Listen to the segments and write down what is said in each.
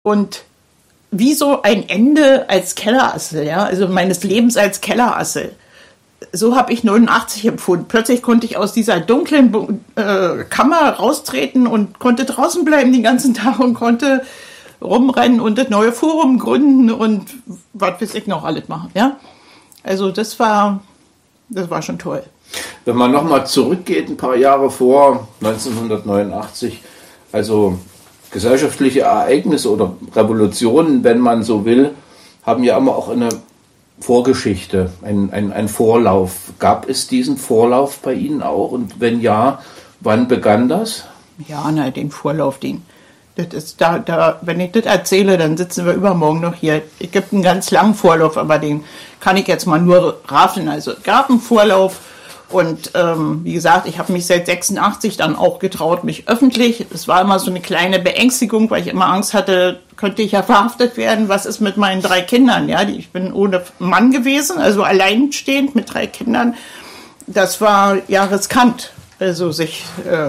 Und wie so ein Ende als Kellerassel, ja, also meines Lebens als Kellerassel. So habe ich 89 empfunden. Plötzlich konnte ich aus dieser dunklen Kammer raustreten und konnte draußen bleiben den ganzen Tag und konnte rumrennen und das neue Forum gründen und was weiß ich noch alles machen, ja. Also das war schon toll. Wenn man nochmal zurückgeht, ein paar Jahre vor 1989, also gesellschaftliche Ereignisse oder Revolutionen, wenn man so will, haben ja immer auch eine Vorgeschichte, ein Vorlauf. Gab es diesen Vorlauf bei Ihnen auch? Und wenn ja, wann begann das? Ja, den Vorlauf, das ist wenn ich das erzähle, dann sitzen wir übermorgen noch hier. Es gibt einen ganz langen Vorlauf, aber den kann ich jetzt mal nur raffeln. Also es gab einen Vorlauf. Und wie gesagt, ich habe mich seit 86 dann auch getraut, mich öffentlich. Es war immer so eine kleine Beängstigung, weil ich immer Angst hatte, könnte ich ja verhaftet werden. Was ist mit meinen 3 Kindern? Ja, ich bin ohne Mann gewesen, also alleinstehend mit 3 Kindern. Das war ja riskant, also sich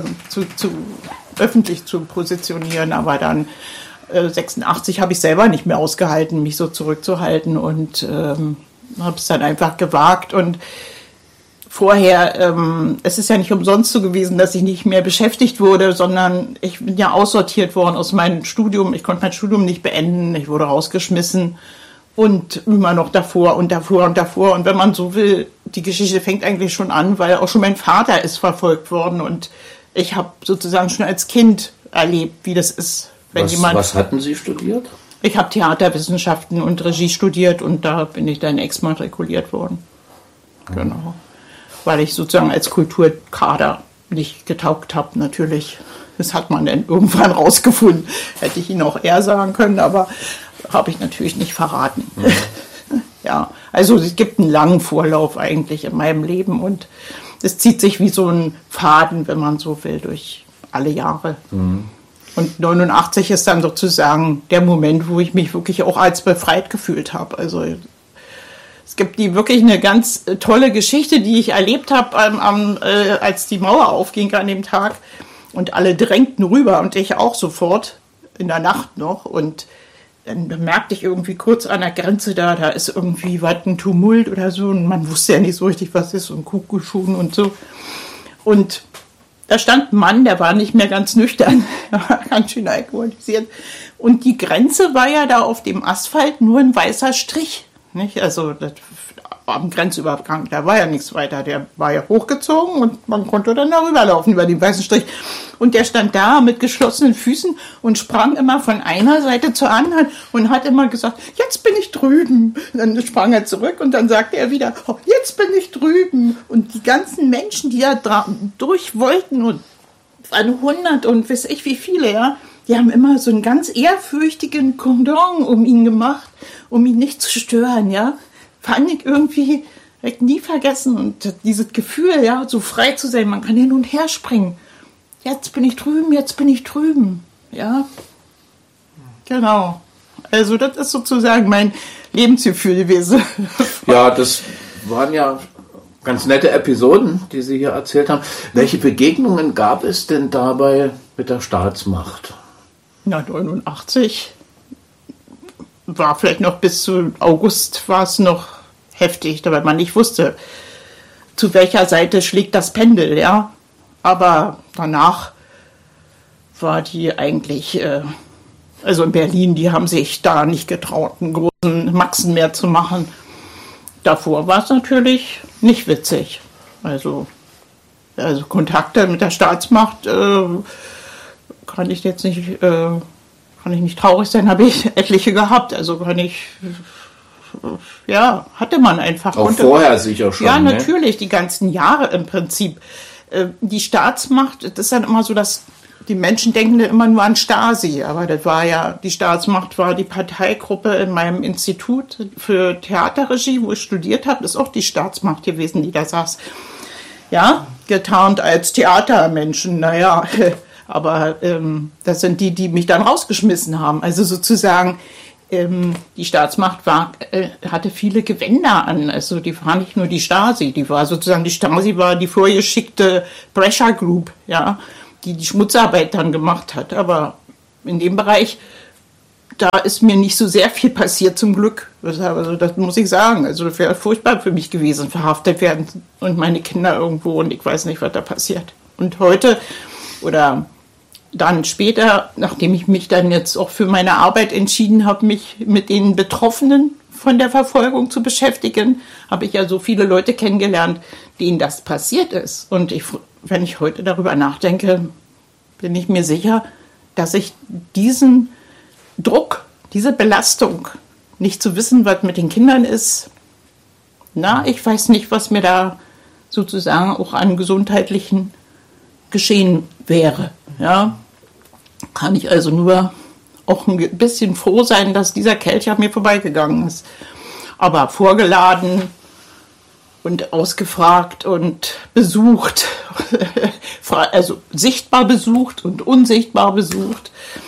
öffentlich zu positionieren. Aber dann 86 habe ich selber nicht mehr ausgehalten, mich so zurückzuhalten und habe es dann einfach gewagt. Und vorher, es ist ja nicht umsonst so gewesen, dass ich nicht mehr beschäftigt wurde, sondern ich bin ja aussortiert worden aus meinem Studium. Ich konnte mein Studium nicht beenden, ich wurde rausgeschmissen und immer noch davor und davor und davor. Und wenn man so will, die Geschichte fängt eigentlich schon an, weil auch schon mein Vater ist verfolgt worden und ich habe sozusagen schon als Kind erlebt, wie das ist, wenn jemand... Was hatten Sie studiert? Ich habe Theaterwissenschaften und Regie studiert und da bin ich dann exmatrikuliert worden. Genau. Weil ich sozusagen als Kulturkader nicht getaugt habe, natürlich. Das hat man dann irgendwann rausgefunden. Hätte ich Ihnen auch eher sagen können, aber habe ich natürlich nicht verraten. Mhm. Ja, also es gibt einen langen Vorlauf eigentlich in meinem Leben und es zieht sich wie so ein Faden, wenn man so will, durch alle Jahre. Mhm. Und 89 ist dann sozusagen der Moment, wo ich mich wirklich auch als befreit gefühlt habe. Also es gibt wirklich eine ganz tolle Geschichte, die ich erlebt habe, als die Mauer aufging an dem Tag. Und alle drängten rüber und ich auch sofort, in der Nacht noch. Und dann merkte ich irgendwie kurz an der Grenze da ist irgendwie was, ein Tumult oder so. Und man wusste ja nicht so richtig, was ist, und Kuckuckschuhen und so. Und da stand ein Mann, der war nicht mehr ganz nüchtern, der war ganz schön alkoholisiert. Und die Grenze war ja da auf dem Asphalt nur ein weißer Strich. Nicht? Also am Grenzübergang, da war ja nichts weiter. Der war ja hochgezogen und man konnte dann darüber laufen, über den weißen Strich. Und der stand da mit geschlossenen Füßen und sprang immer von einer Seite zur anderen und hat immer gesagt, jetzt bin ich drüben. Dann sprang er zurück und dann sagte er wieder, oh, jetzt bin ich drüben. Und die ganzen Menschen, die da durch wollten, und an 100 und weiß ich wie viele, ja, die haben immer so einen ganz ehrfürchtigen Kondom um ihn gemacht, um ihn nicht zu stören, ja. Fand ich irgendwie nie vergessen. Und dieses Gefühl, ja, so frei zu sein, man kann hin und her springen. Jetzt bin ich drüben, ja. Genau. Also das ist sozusagen mein Lebensgefühl gewesen. Ja, das waren ja ganz nette Episoden, die Sie hier erzählt haben. Welche Begegnungen gab es denn dabei mit der Staatsmacht? Na, 89 war vielleicht noch bis zu August war es noch heftig, weil man nicht wusste, zu welcher Seite schlägt das Pendel, ja. Aber danach war die eigentlich, also in Berlin, die haben sich da nicht getraut, einen großen Maxen mehr zu machen. Davor war es natürlich nicht witzig. Also Kontakte mit der Staatsmacht kann ich jetzt nicht, kann ich nicht traurig sein, habe ich etliche gehabt. Also hatte man einfach. Auch vorher sicher schon. Ja, natürlich, die ganzen Jahre im Prinzip. Die Staatsmacht, das ist dann immer so, dass die Menschen denken immer nur an Stasi, aber das war ja, die Staatsmacht war die Parteigruppe in meinem Institut für Theaterregie, wo ich studiert habe, das ist auch die Staatsmacht gewesen, die da saß. Ja, getarnt als Theatermenschen, naja, aber das sind die mich dann rausgeschmissen haben. Also sozusagen, die Staatsmacht hatte viele Gewänder an. Also die war nicht nur die Stasi, die Stasi war die vorgeschickte Pressure Group, ja, die Schmutzarbeit dann gemacht hat. Aber in dem Bereich, da ist mir nicht so sehr viel passiert, zum Glück. Also das muss ich sagen. Also das wäre furchtbar für mich gewesen, verhaftet werden und meine Kinder irgendwo und ich weiß nicht, was da passiert. Und heute oder dann später, nachdem ich mich dann jetzt auch für meine Arbeit entschieden habe, mich mit den Betroffenen von der Verfolgung zu beschäftigen, habe ich ja so viele Leute kennengelernt, denen das passiert ist. Und wenn ich heute darüber nachdenke, bin ich mir sicher, dass ich diesen Druck, diese Belastung, nicht zu wissen, was mit den Kindern ist, ich weiß nicht, was mir da sozusagen auch an gesundheitlichen geschehen wäre. Ja, kann ich also nur auch ein bisschen froh sein, dass dieser Kelch an mir vorbeigegangen ist. Aber vorgeladen und ausgefragt und besucht, also sichtbar besucht und unsichtbar besucht.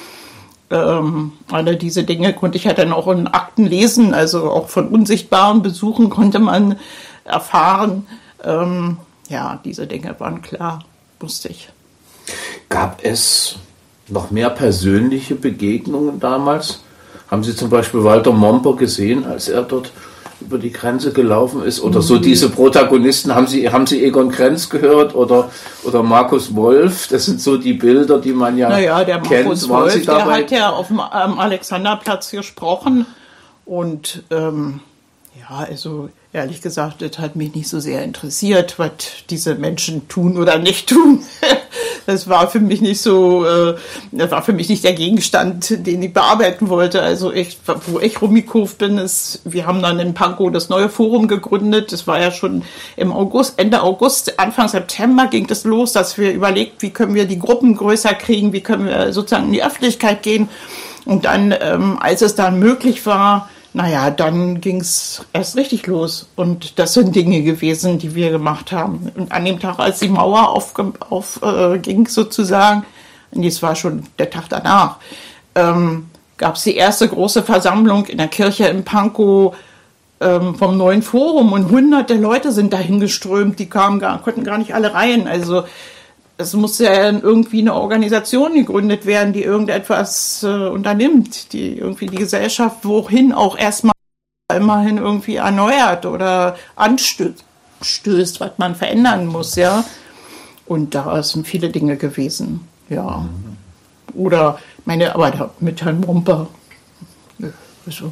Alle diese Dinge konnte ich ja dann auch in Akten lesen, also auch von unsichtbaren Besuchen konnte man erfahren. Diese Dinge waren klar, wusste ich. Gab es noch mehr persönliche Begegnungen damals? Haben Sie zum Beispiel Walter Momper gesehen, als er dort über die Grenze gelaufen ist? Oder so diese Protagonisten, haben Sie Egon Krenz gehört oder Markus Wolf? Das sind so die Bilder, die man ja der kennt. Markus Wolf, der hat ja auf dem Alexanderplatz gesprochen und also ehrlich gesagt, das hat mich nicht so sehr interessiert, was diese Menschen tun oder nicht tun. Das war für mich nicht so, das war für mich nicht der Gegenstand, den ich bearbeiten wollte. Also wo ich rumgekurvt bin, wir haben dann in Pankow das neue Forum gegründet. Das war ja schon im August, Ende August, Anfang September ging das los, dass wir überlegt, wie können wir die Gruppen größer kriegen, wie können wir sozusagen in die Öffentlichkeit gehen. Und dann, als es dann möglich war, dann ging es erst richtig los. Und das sind Dinge gewesen, die wir gemacht haben. Und an dem Tag, als die Mauer aufging sozusagen, das war schon der Tag danach, gab es die erste große Versammlung in der Kirche in Pankow vom neuen Forum. Und hunderte Leute sind dahin geströmt, die konnten gar nicht alle rein. Also es musste ja irgendwie eine Organisation gegründet werden, die irgendetwas unternimmt, die irgendwie die Gesellschaft wohin auch immerhin irgendwie erneuert oder anstößt, was man verändern muss, ja. Und da sind viele Dinge gewesen, ja. Oder aber mit Herrn Momper, also,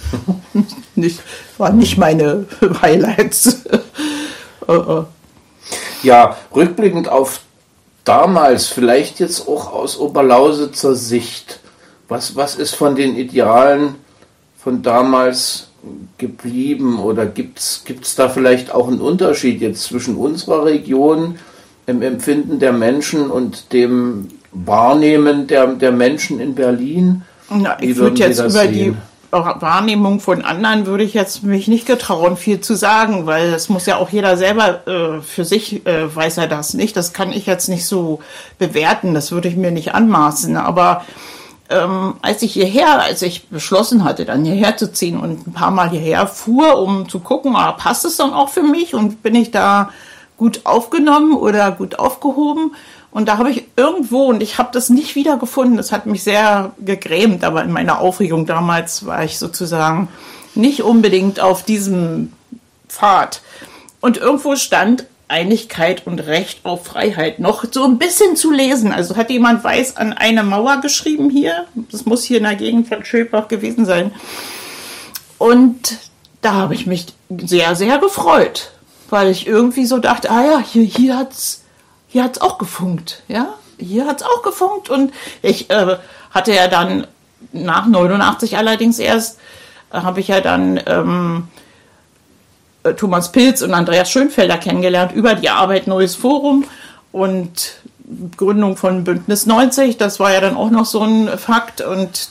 waren nicht meine Highlights. Ja, rückblickend auf damals, vielleicht jetzt auch aus Oberlausitzer Sicht, was ist von den Idealen von damals geblieben oder gibt's da vielleicht auch einen Unterschied jetzt zwischen unserer Region im Empfinden der Menschen und dem Wahrnehmen der Menschen in Berlin? Ich würde jetzt über die Wahrnehmung von anderen würde ich jetzt mich nicht getrauen, viel zu sagen, weil das muss ja auch jeder selber für sich, weiß er das nicht. Das kann ich jetzt nicht so bewerten, das würde ich mir nicht anmaßen. Aber als ich beschlossen hatte, dann hierher zu ziehen und ein paar Mal hierher fuhr, um zu gucken, passt es dann auch für mich und bin ich da gut aufgenommen oder gut aufgehoben? Und da habe ich irgendwo, und ich habe das nicht wiedergefunden, das hat mich sehr gegrämt, aber in meiner Aufregung damals war ich sozusagen nicht unbedingt auf diesem Pfad. Und irgendwo stand Einigkeit und Recht auf Freiheit noch so ein bisschen zu lesen. Also hat jemand weiß an eine Mauer geschrieben hier, das muss hier in der Gegend von Schöpbach gewesen sein. Und da habe ich mich sehr, sehr gefreut, weil ich irgendwie so dachte, hier hat's auch gefunkt, ja, hier hat's auch gefunkt und ich hatte ja dann nach 89 allerdings erst, habe ich ja dann Thomas Pilz und Andreas Schönfelder kennengelernt über die Arbeit Neues Forum und Gründung von Bündnis 90, das war ja dann auch noch so ein Fakt und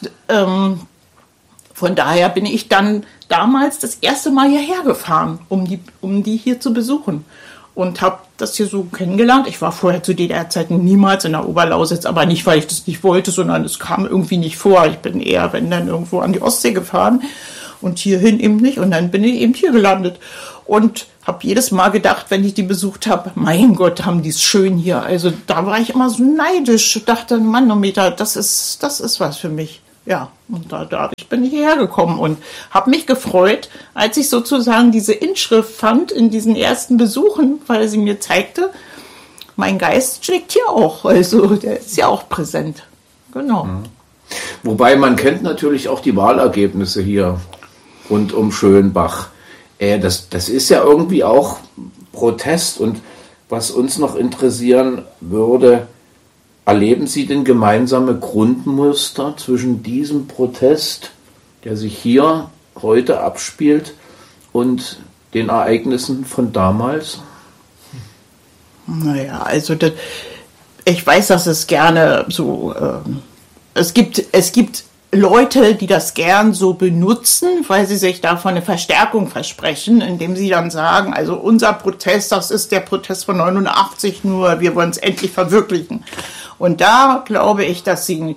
von daher bin ich dann damals das erste Mal hierher gefahren, um die hier zu besuchen. Und habe das hier so kennengelernt. Ich war vorher zu DDR-Zeiten niemals in der Oberlausitz, aber nicht, weil ich das nicht wollte, sondern es kam irgendwie nicht vor. Ich bin eher, wenn dann, irgendwo an die Ostsee gefahren und hierhin eben nicht. Und dann bin ich eben hier gelandet und habe jedes Mal gedacht, wenn ich die besucht habe, mein Gott, haben die es schön hier. Also da war ich immer so neidisch. Dachte, Manometer, das ist was für mich. Ja, und dadurch bin ich hierher gekommen und habe mich gefreut, als ich sozusagen diese Inschrift fand in diesen ersten Besuchen, weil sie mir zeigte, mein Geist steckt hier auch, also der ist ja auch präsent. Genau. Mhm. Wobei man kennt natürlich auch die Wahlergebnisse hier rund um Schönbach. Das ist ja irgendwie auch Protest, und was uns noch interessieren würde, erleben Sie denn gemeinsame Grundmuster zwischen diesem Protest, der sich hier heute abspielt, und den Ereignissen von damals? Naja, also ich weiß, dass es gerne so, es gibt Leute, die das gern so benutzen, weil sie sich davon eine Verstärkung versprechen, indem sie dann sagen, also unser Protest, das ist der Protest von 89, nur wir wollen es endlich verwirklichen. Und da glaube ich, dass die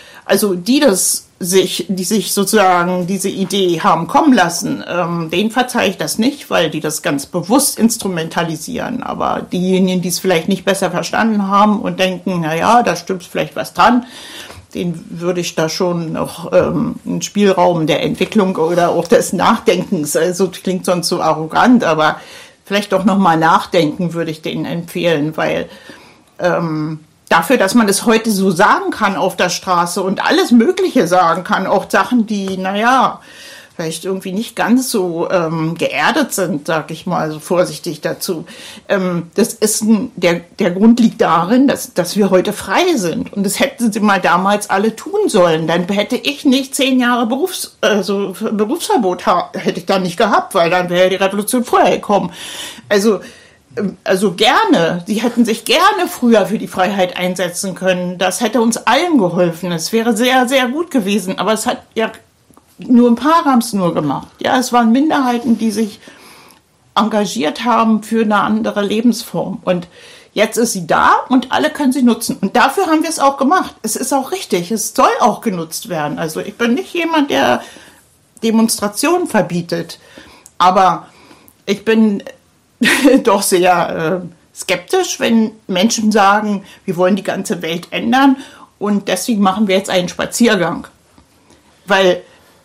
sich sozusagen diese Idee haben kommen lassen, denen verzeihe ich das nicht, weil die das ganz bewusst instrumentalisieren. Aber diejenigen, die es vielleicht nicht besser verstanden haben und denken, naja, da stimmt vielleicht was dran, den würde ich da schon noch einen Spielraum der Entwicklung oder auch des Nachdenkens, also klingt sonst so arrogant, aber vielleicht doch nochmal nachdenken würde ich denen empfehlen, weil dafür, dass man es heute so sagen kann auf der Straße und alles Mögliche sagen kann, auch Sachen, die, naja, vielleicht irgendwie nicht ganz so geerdet sind, sag ich mal, so vorsichtig dazu. Das ist der Grund liegt darin, dass wir heute frei sind. Und das hätten sie mal damals alle tun sollen. Dann hätte ich nicht 10 Jahre Berufsverbot hätte ich dann nicht gehabt, weil dann wäre die Revolution vorher gekommen. Also gerne, sie hätten sich gerne früher für die Freiheit einsetzen können. Das hätte uns allen geholfen. Es wäre sehr, sehr gut gewesen. Aber es hat ja nur ein paar haben es nur gemacht. Ja, es waren Minderheiten, die sich engagiert haben für eine andere Lebensform. Und jetzt ist sie da und alle können sie nutzen. Und dafür haben wir es auch gemacht. Es ist auch richtig. Es soll auch genutzt werden. Also ich bin nicht jemand, der Demonstrationen verbietet. Aber ich bin doch sehr skeptisch, wenn Menschen sagen, wir wollen die ganze Welt ändern und deswegen machen wir jetzt einen Spaziergang. Weil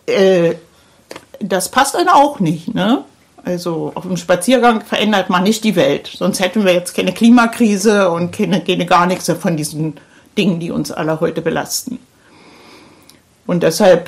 das passt dann auch nicht, ne? Also auf einem Spaziergang verändert man nicht die Welt. Sonst hätten wir jetzt keine Klimakrise und keine gar nichts von diesen Dingen, die uns alle heute belasten. Und deshalb,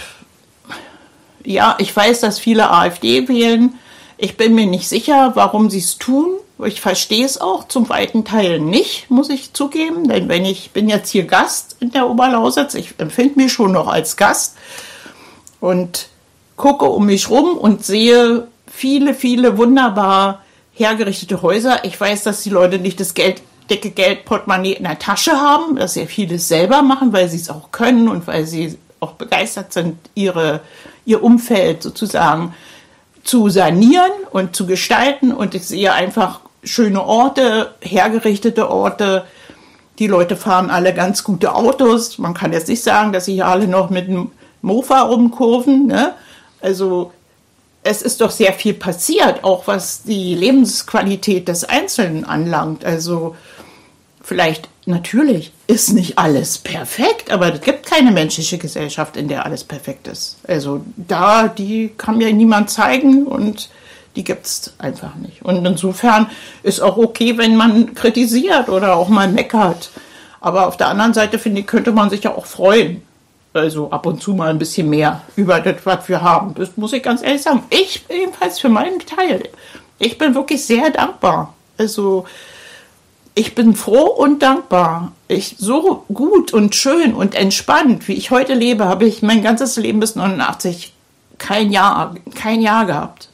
ja, ich weiß, dass viele AfD wählen. Ich bin mir nicht sicher, warum sie es tun. Ich verstehe es auch zum weiten Teil nicht, muss ich zugeben. Denn ich bin jetzt hier Gast in der Oberlausitz, ich empfinde mich schon noch als Gast und gucke um mich rum und sehe viele, viele wunderbar hergerichtete Häuser. Ich weiß, dass die Leute nicht das dicke Geldportemonnaie in der Tasche haben, dass sie vieles selber machen, weil sie es auch können und weil sie auch begeistert sind, ihr Umfeld sozusagen zu sanieren und zu gestalten. Und ich sehe einfach schöne Orte, hergerichtete Orte. Die Leute fahren alle ganz gute Autos. Man kann jetzt nicht sagen, dass sie hier alle noch mit einem Mofa rumkurven, ne? Also es ist doch sehr viel passiert, auch was die Lebensqualität des Einzelnen anlangt. Also vielleicht, natürlich ist nicht alles perfekt, aber es gibt keine menschliche Gesellschaft, in der alles perfekt ist. Also die kann mir niemand zeigen und die gibt es einfach nicht. Und insofern ist auch okay, wenn man kritisiert oder auch mal meckert. Aber auf der anderen Seite, finde ich, könnte man sich ja auch freuen. Also ab und zu mal ein bisschen mehr über das, was wir haben. Das muss ich ganz ehrlich sagen. Ich ebenfalls für meinen Teil. Ich bin wirklich sehr dankbar. Also ich bin froh und dankbar. So gut und schön und entspannt, wie ich heute lebe, habe ich mein ganzes Leben bis 89 kein Jahr gehabt.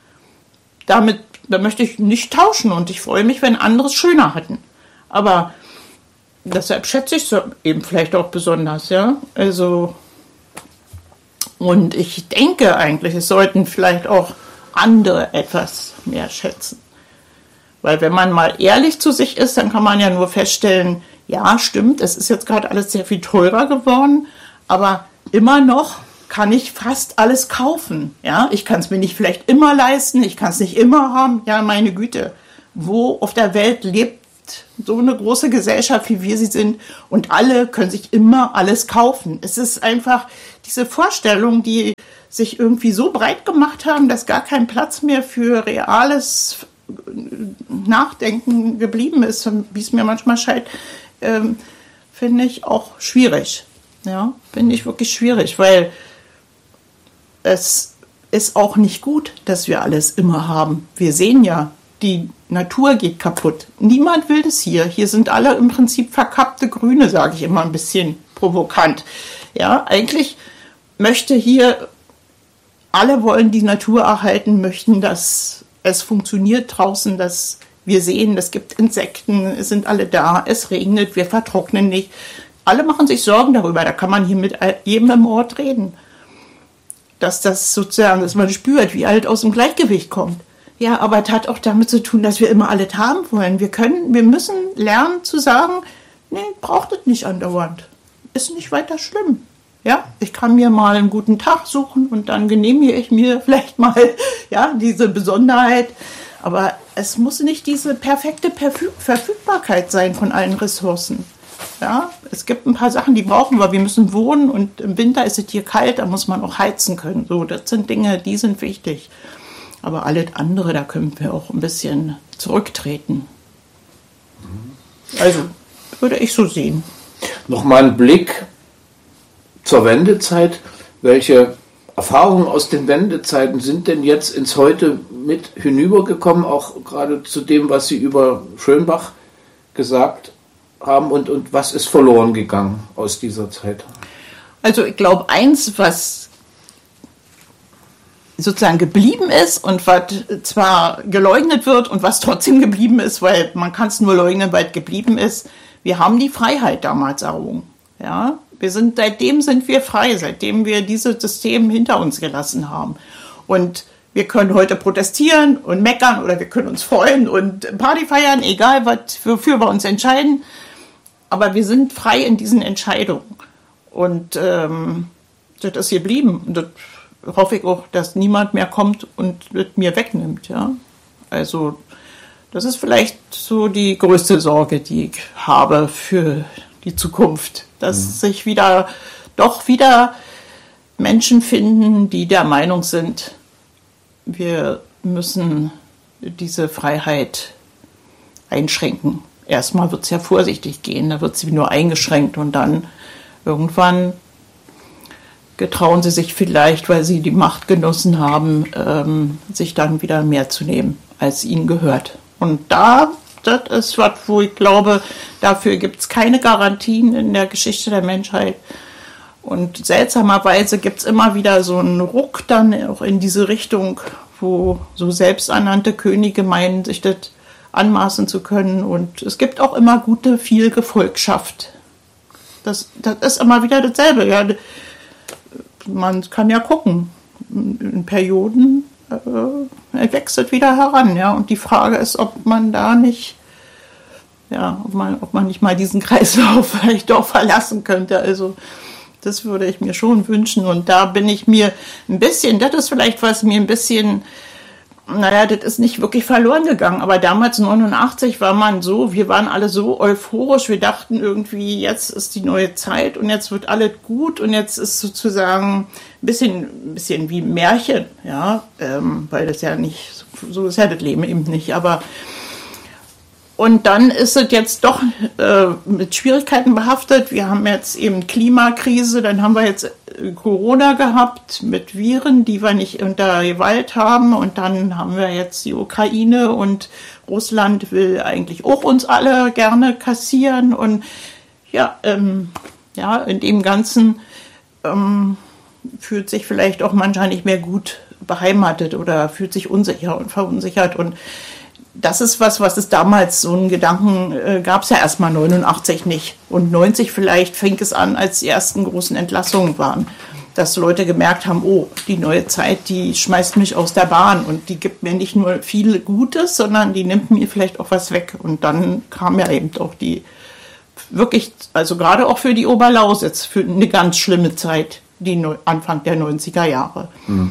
Da möchte ich nicht tauschen und ich freue mich, wenn andere es schöner hatten. Aber deshalb schätze ich es eben vielleicht auch besonders, ja. Also, und ich denke eigentlich, es sollten vielleicht auch andere etwas mehr schätzen. Weil wenn man mal ehrlich zu sich ist, dann kann man ja nur feststellen, ja, stimmt, es ist jetzt gerade alles sehr viel teurer geworden, aber immer noch kann ich fast alles kaufen. Ja, ich kann es mir nicht vielleicht immer leisten, ich kann es nicht immer haben. Ja, meine Güte, wo auf der Welt lebt gibt so eine große Gesellschaft, wie wir sie sind, und alle können sich immer alles kaufen. Es ist einfach diese Vorstellung, die sich irgendwie so breit gemacht haben, dass gar kein Platz mehr für reales Nachdenken geblieben ist, wie es mir manchmal scheint, finde ich auch schwierig. Ja, finde ich wirklich schwierig, weil es ist auch nicht gut, dass wir alles immer haben. Wir sehen ja, die Natur geht kaputt. Niemand will das hier. Hier sind alle im Prinzip verkappte Grüne, sage ich immer ein bisschen provokant. Ja, eigentlich möchte hier, alle wollen die Natur erhalten, möchten, dass es funktioniert draußen, dass wir sehen, es gibt Insekten, es sind alle da, es regnet, wir vertrocknen nicht. Alle machen sich Sorgen darüber, da kann man hier mit jedem im Ort reden. Dass das sozusagen, dass man spürt, wie alles aus dem Gleichgewicht kommt. Ja, aber es hat auch damit zu tun, dass wir immer alles haben wollen. Wir müssen lernen zu sagen, nee, braucht es nicht andauernd. Ist nicht weiter schlimm. Ja, ich kann mir mal einen guten Tag suchen und dann genehmige ich mir vielleicht mal, ja, diese Besonderheit. Aber es muss nicht diese perfekte Verfügbarkeit sein von allen Ressourcen. Ja, es gibt ein paar Sachen, die brauchen wir. Wir müssen wohnen und im Winter ist es hier kalt, da muss man auch heizen können. So, das sind Dinge, die sind wichtig. Aber alles andere, da können wir auch ein bisschen zurücktreten. Also, würde ich so sehen. Nochmal ein Blick zur Wendezeit. Welche Erfahrungen aus den Wendezeiten sind denn jetzt ins Heute mit hinübergekommen, auch gerade zu dem, was Sie über Schönbach gesagt haben und was ist verloren gegangen aus dieser Zeit? Also ich glaube, eins, was sozusagen geblieben ist und was zwar geleugnet wird und was trotzdem geblieben ist, weil man kann es nur leugnen, weil es geblieben ist, wir haben die Freiheit damals errungen. Ja? Seitdem sind wir frei, seitdem wir dieses System hinter uns gelassen haben. Und wir können heute protestieren und meckern oder wir können uns freuen und Party feiern, egal wofür wir uns entscheiden. Aber wir sind frei in diesen Entscheidungen. Und das ist geblieben. Und das hoffe ich auch, dass niemand mehr kommt und mit mir wegnimmt. Ja? Also das ist vielleicht so die größte Sorge, die ich habe für die Zukunft. Dass sich wieder Menschen finden, die der Meinung sind, wir müssen diese Freiheit einschränken. Erstmal wird es ja vorsichtig gehen, da wird sie nur eingeschränkt und dann irgendwann getrauen sie sich vielleicht, weil sie die Macht genossen haben, sich dann wieder mehr zu nehmen, als ihnen gehört. Und das ist was, wo ich glaube, dafür gibt es keine Garantien in der Geschichte der Menschheit. Und seltsamerweise gibt es immer wieder so einen Ruck dann auch in diese Richtung, wo so selbsternannte Könige meinen, sich das anmaßen zu können. Und es gibt auch immer viel Gefolgschaft. Das ist immer wieder dasselbe. Ja. Man kann ja gucken, in Perioden wechselt wieder heran. Ja. Und die Frage ist, ob man da nicht, ja, ob man nicht mal diesen Kreislauf vielleicht doch verlassen könnte. Also das würde ich mir schon wünschen. Und da bin ich mir ein bisschen, das ist vielleicht was mir ein bisschen, naja, das ist nicht wirklich verloren gegangen. Aber damals 89 wir waren alle so euphorisch. Wir dachten irgendwie, jetzt ist die neue Zeit und jetzt wird alles gut und jetzt ist sozusagen ein bisschen wie Märchen, ja, weil das ja nicht, so ist ja das Leben eben nicht, aber und dann ist es jetzt doch mit Schwierigkeiten behaftet. Wir haben jetzt eben Klimakrise, dann haben wir jetzt Corona gehabt mit Viren, die wir nicht unter Gewalt haben. Und dann haben wir jetzt die Ukraine und Russland will eigentlich auch uns alle gerne kassieren. Und ja, in dem Ganzen fühlt sich vielleicht auch mancher nicht mehr gut beheimatet oder fühlt sich unsicher und verunsichert. Und das ist was es damals, so einen Gedanken gab es ja erstmal 89 nicht. Und 90 vielleicht fing es an, als die ersten großen Entlassungen waren. Dass Leute gemerkt haben, oh, die neue Zeit, die schmeißt mich aus der Bahn und die gibt mir nicht nur viel Gutes, sondern die nimmt mir vielleicht auch was weg. Und dann kam ja eben auch die, wirklich, also gerade auch für die Oberlausitz, für eine ganz schlimme Zeit, die Anfang der 90er Jahre. Mhm.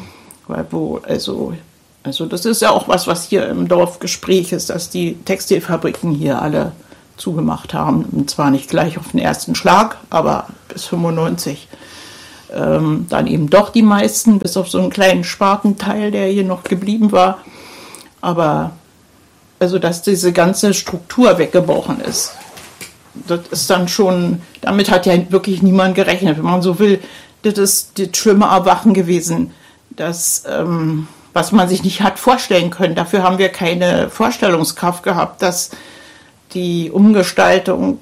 Also das ist ja auch was hier im Dorf Gespräch ist, dass die Textilfabriken hier alle zugemacht haben. Und zwar nicht gleich auf den ersten Schlag, aber bis 95. Dann eben doch die meisten, bis auf so einen kleinen Spartenteil, der hier noch geblieben war. Aber also, dass diese ganze Struktur weggebrochen ist, das ist dann schon, damit hat ja wirklich niemand gerechnet, wenn man so will. Das ist das schlimme Erwachen gewesen, das, was man sich nicht hat vorstellen können. Dafür haben wir keine Vorstellungskraft gehabt, dass die Umgestaltung,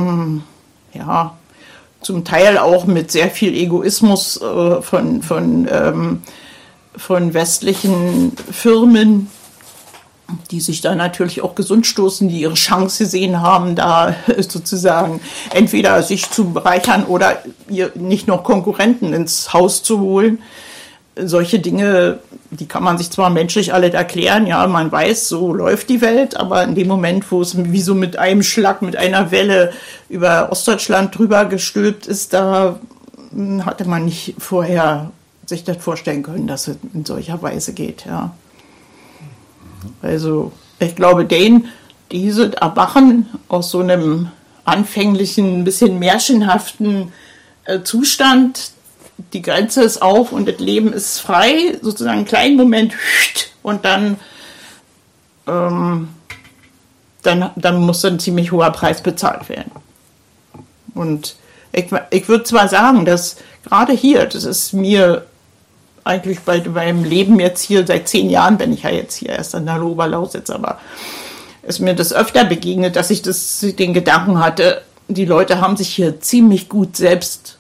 zum Teil auch mit sehr viel Egoismus von westlichen Firmen, die sich da natürlich auch gesund stoßen, die ihre Chance gesehen haben, da sozusagen entweder sich zu bereichern oder ihr nicht noch Konkurrenten ins Haus zu holen. Solche Dinge, die kann man sich zwar menschlich alle erklären, ja, man weiß, so läuft die Welt, aber in dem Moment, wo es wie so mit einem Schlag, mit einer Welle über Ostdeutschland drüber gestülpt ist, da hatte man nicht vorher sich das vorstellen können, dass es in solcher Weise geht, ja. Also ich glaube, diese Erwachen aus so einem anfänglichen, ein bisschen märchenhaften Zustand, die Grenze ist auf und das Leben ist frei, sozusagen einen kleinen Moment und dann muss ein ziemlich hoher Preis bezahlt werden. Und ich würde zwar sagen, dass gerade hier, das ist mir eigentlich bei meinem Leben jetzt hier seit 10 Jahren, bin ich ja jetzt hier erst an der Oberlausitz, aber ist mir das öfter begegnet, dass ich den Gedanken hatte, die Leute haben sich hier ziemlich gut selbst,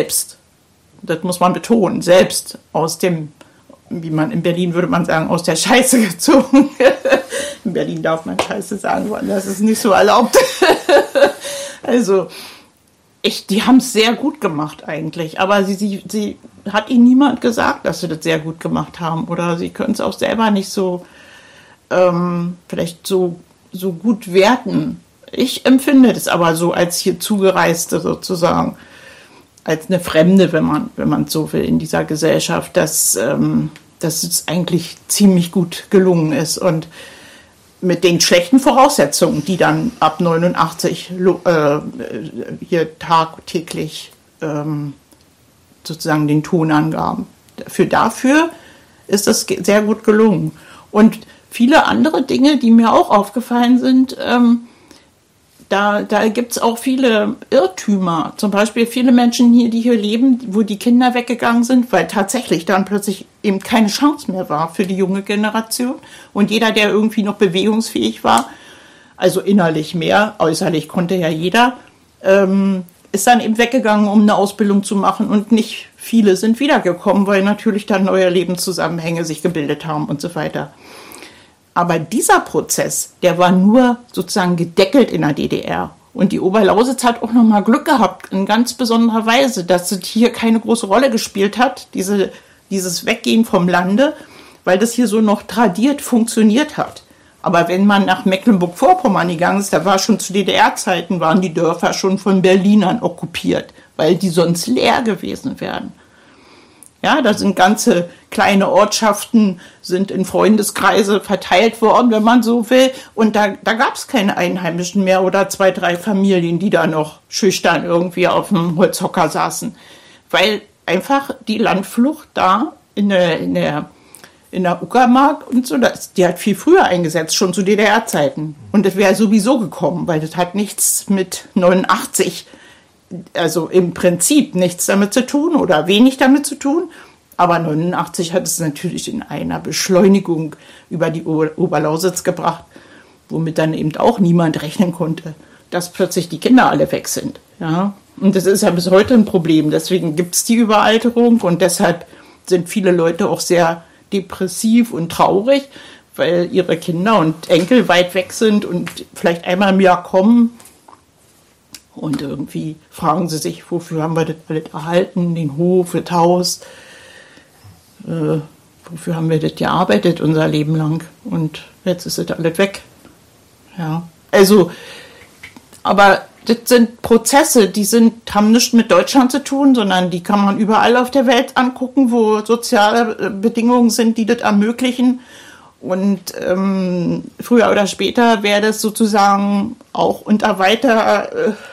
das muss man betonen, selbst aus dem, wie man in Berlin würde man sagen, aus der Scheiße gezogen. In Berlin darf man Scheiße sagen, woanders ist es nicht so erlaubt. Also, die haben es sehr gut gemacht eigentlich, aber sie hat ihnen niemand gesagt, dass sie das sehr gut gemacht haben, oder sie können es auch selber nicht so vielleicht so gut werten. Ich empfinde das aber so als hier Zugereiste sozusagen, als eine Fremde, wenn man so will, in dieser Gesellschaft, dass es eigentlich ziemlich gut gelungen ist und mit den schlechten Voraussetzungen, die dann ab 89 hier tagtäglich sozusagen den Ton angaben. Dafür ist das sehr gut gelungen. Und viele andere Dinge, die mir auch aufgefallen sind, da gibt es auch viele Irrtümer. Zum Beispiel viele Menschen hier, die hier leben, wo die Kinder weggegangen sind, weil tatsächlich dann plötzlich eben keine Chance mehr war für die junge Generation. Und jeder, der irgendwie noch bewegungsfähig war, also innerlich mehr, äußerlich konnte ja jeder, ist dann eben weggegangen, um eine Ausbildung zu machen. Und nicht viele sind wiedergekommen, weil natürlich dann neue Lebenszusammenhänge sich gebildet haben und so weiter. Aber dieser Prozess, der war nur sozusagen gedeckelt in der DDR. Und die Oberlausitz hat auch nochmal Glück gehabt, in ganz besonderer Weise, dass es hier keine große Rolle gespielt hat, dieses Weggehen vom Lande, weil das hier so noch tradiert funktioniert hat. Aber wenn man nach Mecklenburg-Vorpommern gegangen ist, da war schon zu DDR-Zeiten, waren die Dörfer schon von Berlinern okkupiert, weil die sonst leer gewesen wären. Ja, da sind ganze kleine Ortschaften, sind in Freundeskreise verteilt worden, wenn man so will. Und da gab es keine Einheimischen mehr oder 2, 3 Familien, die da noch schüchtern irgendwie auf dem Holzhocker saßen. Weil einfach die Landflucht da in der Uckermark und so, die hat viel früher eingesetzt, schon zu DDR-Zeiten. Und das wäre sowieso gekommen, weil das hat nichts mit 89, also im Prinzip nichts damit zu tun oder wenig damit zu tun. Aber 89 hat es natürlich in einer Beschleunigung über die Oberlausitz gebracht, womit dann eben auch niemand rechnen konnte, dass plötzlich die Kinder alle weg sind. Ja? Und das ist ja bis heute ein Problem. Deswegen gibt es die Überalterung und deshalb sind viele Leute auch sehr depressiv und traurig, weil ihre Kinder und Enkel weit weg sind und vielleicht einmal im Jahr kommen. Und irgendwie fragen sie sich, wofür haben wir das alles erhalten, den Hof, das Haus, wofür haben wir das gearbeitet unser Leben lang und jetzt ist das alles weg. Ja, also, aber das sind Prozesse, haben nichts mit Deutschland zu tun, sondern die kann man überall auf der Welt angucken, wo soziale Bedingungen sind, die das ermöglichen. Und früher oder später wäre das sozusagen auch unter weiter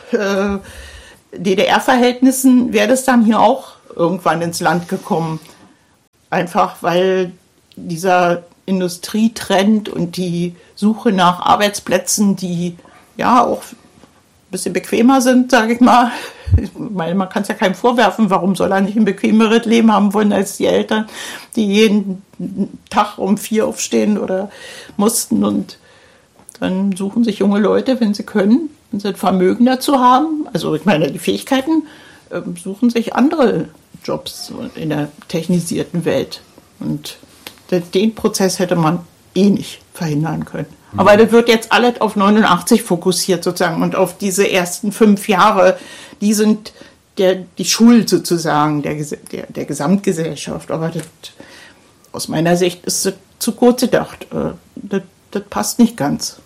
DDR-Verhältnissen, wäre das dann hier auch irgendwann ins Land gekommen. Einfach weil dieser Industrietrend und die Suche nach Arbeitsplätzen, die ja auch ein bisschen bequemer sind, sage ich mal. Ich meine, man kann es ja keinem vorwerfen, warum soll er nicht ein bequemeres Leben haben wollen als die Eltern, die jeden Tag um 4 aufstehen oder mussten. Und dann suchen sich junge Leute, wenn sie können, wenn sie das Vermögen dazu haben, also ich meine die Fähigkeiten, suchen sich andere Jobs in der technisierten Welt. Und den Prozess hätte man eh nicht verhindern können. Aber das wird jetzt alles auf 89 fokussiert sozusagen und auf diese ersten 5 Jahre, die sind die Schuld sozusagen der Gesamtgesellschaft. Aber das, aus meiner Sicht ist das zu kurz gedacht. Das passt nicht ganz.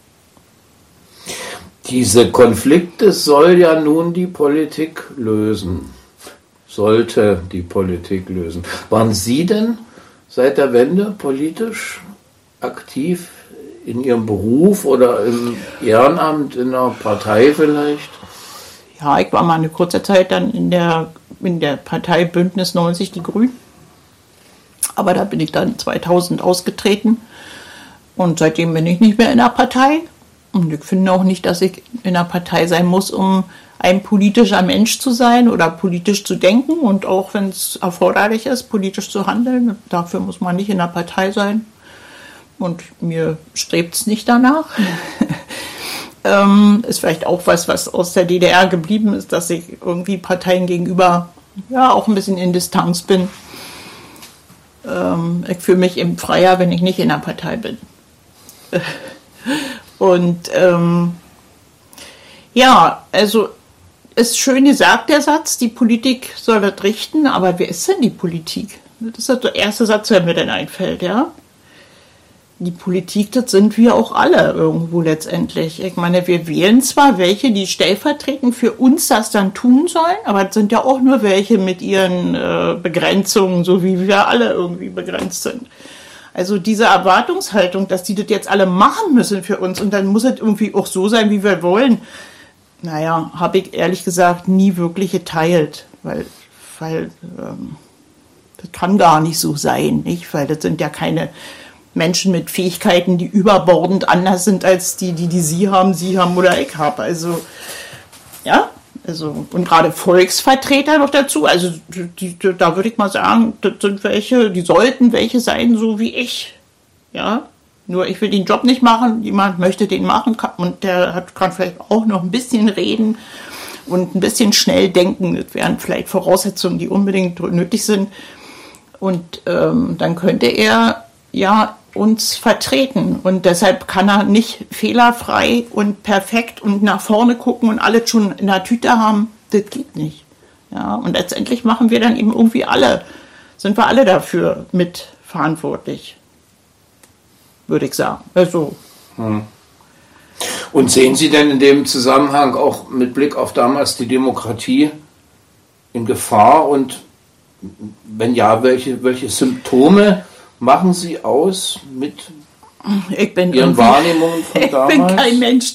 Diese Konflikte soll ja nun die Politik lösen. Sollte die Politik lösen. Waren Sie denn seit der Wende politisch aktiv in Ihrem Beruf oder im Ehrenamt, in einer Partei vielleicht? Ja, ich war mal eine kurze Zeit dann in der Partei Bündnis 90 Die Grünen. Aber da bin ich dann 2000 ausgetreten. Und seitdem bin ich nicht mehr in der Partei. Und ich finde auch nicht, dass ich in der Partei sein muss, um ein politischer Mensch zu sein oder politisch zu denken. Und auch wenn es erforderlich ist, politisch zu handeln. Dafür muss man nicht in der Partei sein. Und mir strebt es nicht danach. Ist vielleicht auch was aus der DDR geblieben ist, dass ich irgendwie Parteien gegenüber ja auch ein bisschen in Distanz bin. Ich fühle mich eben freier, wenn ich nicht in der Partei bin. Und ja, also ist schön gesagt, der Satz, die Politik soll das richten, aber wer ist denn die Politik? Das ist der erste Satz, der mir dann einfällt, ja. Die Politik, das sind wir auch alle irgendwo letztendlich. Ich meine, wir wählen zwar welche, die stellvertretend für uns das dann tun sollen, aber es sind ja auch nur welche mit ihren Begrenzungen, so wie wir alle irgendwie begrenzt sind. Also diese Erwartungshaltung, dass die das jetzt alle machen müssen für uns und dann muss es irgendwie auch so sein, wie wir wollen, naja, habe ich ehrlich gesagt nie wirklich geteilt, weil das kann gar nicht so sein, nicht? Weil das sind ja keine Menschen mit Fähigkeiten, die überbordend anders sind als die Sie haben oder ich habe. Also, ja, also, und gerade Volksvertreter noch dazu, also da würde ich mal sagen, das sind welche, die sollten welche sein, so wie ich. Ja, nur ich will den Job nicht machen, jemand möchte den machen und der kann vielleicht auch noch ein bisschen reden und ein bisschen schnell denken. Das wären vielleicht Voraussetzungen, die unbedingt nötig sind. Und dann könnte er ja uns vertreten und deshalb kann er nicht fehlerfrei und perfekt und nach vorne gucken und alles schon in der Tüte haben. Das geht nicht. Ja, und letztendlich machen wir dann eben irgendwie sind wir alle dafür mitverantwortlich, würde ich sagen. Also. Und sehen Sie denn in dem Zusammenhang auch mit Blick auf damals die Demokratie in Gefahr und wenn ja, welche Symptome machen Sie aus mit Ihren Wahrnehmungen von damals? Ich bin kein Mensch,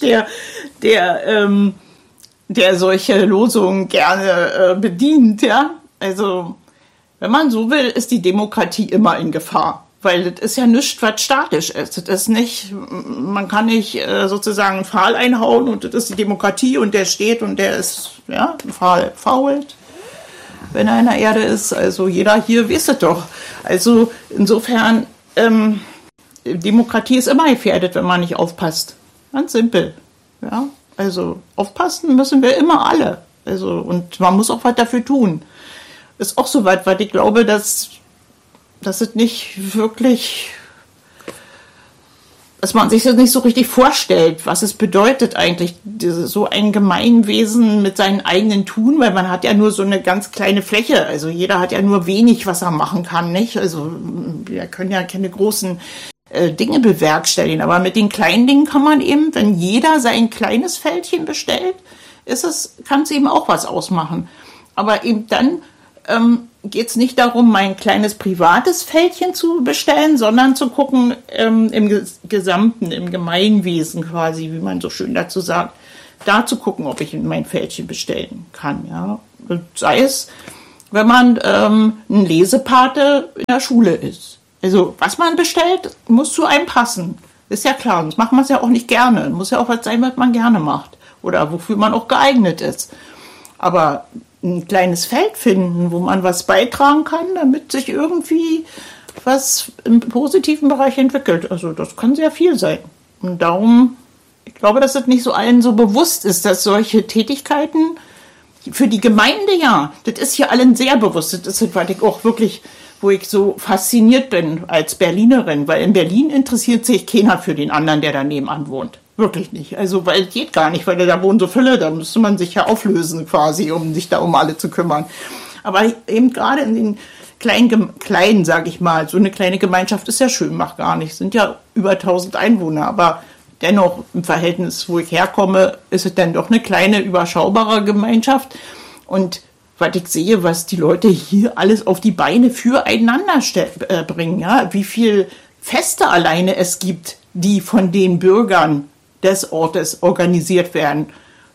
der solche Losungen gerne bedient. Ja? Also, wenn man so will, ist die Demokratie immer in Gefahr. Weil das ist ja nichts, was statisch ist. Das ist nicht, man kann nicht sozusagen einen Pfahl einhauen und das ist die Demokratie und der steht und der ist, ja, ein Pfahl fault, wenn er in der Erde ist. Also jeder hier weiß es doch. Also insofern, Demokratie ist immer gefährdet, wenn man nicht aufpasst. Ganz simpel. Ja? Also aufpassen müssen wir immer alle. Also, und man muss auch was dafür tun. Ist auch so weit, weil ich glaube, dass es nicht wirklich, dass man sich das nicht so richtig vorstellt, was es bedeutet eigentlich, so ein Gemeinwesen mit seinen eigenen Tun, weil man hat ja nur so eine ganz kleine Fläche, also jeder hat ja nur wenig, was er machen kann, nicht? Also wir können ja keine großen Dinge bewerkstelligen, aber mit den kleinen Dingen kann man eben, wenn jeder sein kleines Fältchen bestellt, kann es eben auch was ausmachen. Aber eben dann geht es nicht darum, mein kleines privates Fältchen zu bestellen, sondern zu gucken im Gesamten, im Gemeinwesen quasi, wie man so schön dazu sagt, da zu gucken, ob ich mein Fältchen bestellen kann. Ja? Sei es, wenn man ein Lesepate in der Schule ist. Also was man bestellt, muss zu einem passen. Ist ja klar, sonst macht man es ja auch nicht gerne. Muss ja auch was sein, was man gerne macht. Oder wofür man auch geeignet ist. Aber ein kleines Feld finden, wo man was beitragen kann, damit sich irgendwie was im positiven Bereich entwickelt. Also das kann sehr viel sein. Und darum, ich glaube, dass es nicht so allen so bewusst ist, dass solche Tätigkeiten für die Gemeinde, ja, das ist hier allen sehr bewusst. Das ist, weil ich auch wirklich, wo ich so fasziniert bin als Berlinerin, weil in Berlin interessiert sich keiner für den anderen, der da nebenan wohnt. Wirklich nicht. Also, weil es geht gar nicht, weil da wohnen so viele, da müsste man sich ja auflösen quasi, um sich da um alle zu kümmern. Aber eben gerade in den kleinen, sage ich mal, so eine kleine Gemeinschaft ist ja schön, macht gar nicht. Sind ja über 1000 Einwohner, aber dennoch im Verhältnis, wo ich herkomme, ist es dann doch eine kleine, überschaubare Gemeinschaft. Und weil ich sehe, was die Leute hier alles auf die Beine füreinander bringen, ja, wie viel Feste alleine es gibt, die von den Bürgern des Ortes organisiert werden,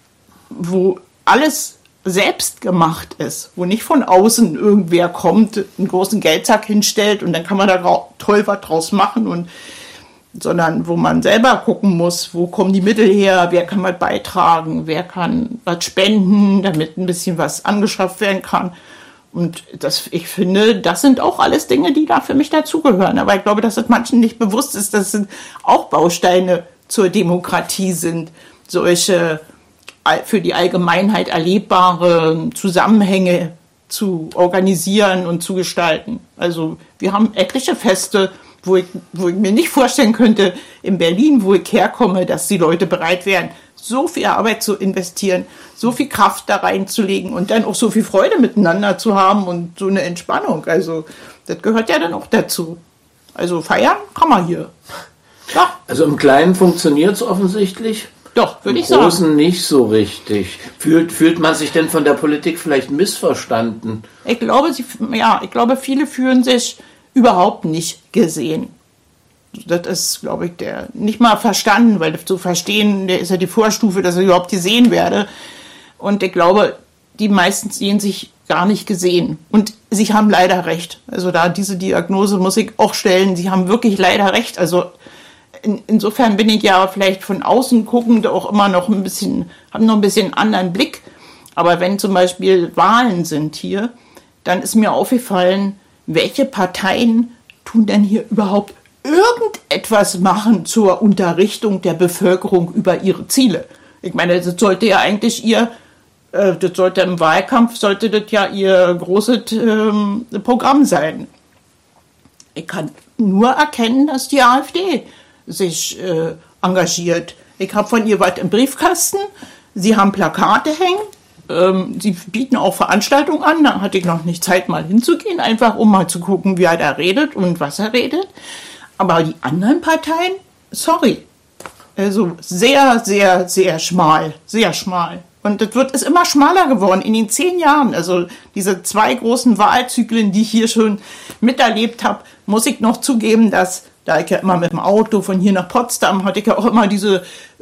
wo alles selbst gemacht ist, wo nicht von außen irgendwer kommt, einen großen Geldsack hinstellt und dann kann man da toll was draus machen, sondern wo man selber gucken muss, wo kommen die Mittel her, wer kann was beitragen, wer kann was spenden, damit ein bisschen was angeschafft werden kann. Und ich finde, das sind auch alles Dinge, die da für mich dazugehören. Aber ich glaube, dass es manchen nicht bewusst ist, dass es auch Bausteine zur Demokratie sind, solche für die Allgemeinheit erlebbare Zusammenhänge zu organisieren und zu gestalten. Also wir haben etliche Feste, wo ich mir nicht vorstellen könnte, in Berlin, wo ich herkomme, dass die Leute bereit wären, so viel Arbeit zu investieren, so viel Kraft da reinzulegen und dann auch so viel Freude miteinander zu haben und so eine Entspannung. Also das gehört ja dann auch dazu. Also feiern kann man hier. Ja. Also im Kleinen funktioniert es offensichtlich. Doch, würde ich sagen. Im Großen nicht so richtig. Fühlt man sich denn von der Politik vielleicht missverstanden? Ich glaube, viele fühlen sich überhaupt nicht gesehen. Das ist, glaube ich, nicht mal verstanden, weil zu verstehen, der ist ja die Vorstufe, dass ich überhaupt gesehen werde. Und ich glaube, die meisten sehen sich gar nicht gesehen. Und sie haben leider recht. Also diese Diagnose muss ich auch stellen. Sie haben wirklich leider recht. Also insofern bin ich ja vielleicht von außen guckend auch immer noch ein bisschen einen anderen Blick. Aber wenn zum Beispiel Wahlen sind hier, dann ist mir aufgefallen, welche Parteien tun denn hier überhaupt irgendetwas machen zur Unterrichtung der Bevölkerung über ihre Ziele. Ich meine, das sollte ja eigentlich im Wahlkampf sollte das ja ihr großes Programm sein. Ich kann nur erkennen, dass die AfD sich engagiert. Ich habe von ihr was im Briefkasten. Sie haben Plakate hängen. Sie bieten auch Veranstaltungen an. Da hatte ich noch nicht Zeit, mal hinzugehen, einfach um mal zu gucken, wie er da redet und was er redet. Aber die anderen Parteien, sorry. Also sehr, sehr, sehr schmal. Sehr schmal. Und das ist immer schmaler geworden in den 10 Jahren. Also diese 2 großen Wahlzyklen, die ich hier schon miterlebt habe, muss ich noch zugeben, dass da ich ja immer mit dem Auto von hier nach Potsdam hatte ich ja auch immer diese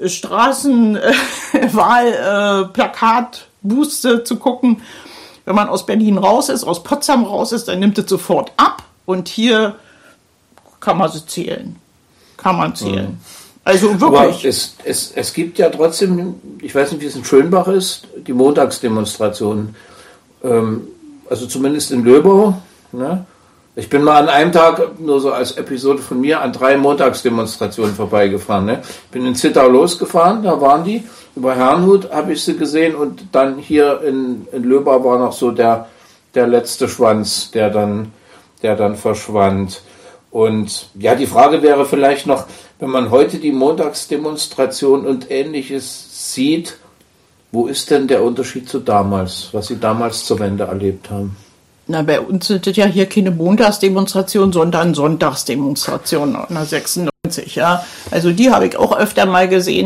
Straßenwahlplakatbuste zu gucken. Wenn man aus Berlin raus ist, aus Potsdam raus ist, dann nimmt es sofort ab. Und hier kann man sie zählen. Kann man zählen. Mhm. Also wirklich. Aber es gibt ja trotzdem, ich weiß nicht, wie es in Schönbach ist, die Montagsdemonstrationen. Also zumindest in Löbau. Ne? Ich bin mal an einem Tag, nur so als Episode von mir, an 3 Montagsdemonstrationen vorbeigefahren. Ne? Ich bin in Zittau losgefahren, da waren die. Über Herrnhut habe ich sie gesehen und dann hier in Löbau war noch so der letzte Schwanz, der dann verschwand. Und ja, die Frage wäre vielleicht noch, wenn man heute die Montagsdemonstration und Ähnliches sieht, wo ist denn der Unterschied zu damals, was Sie damals zur Wende erlebt haben? Na, bei uns sind das ja hier keine Montagsdemonstration, sondern Sonntagsdemonstration, 96, ja. Also die habe ich auch öfter mal gesehen.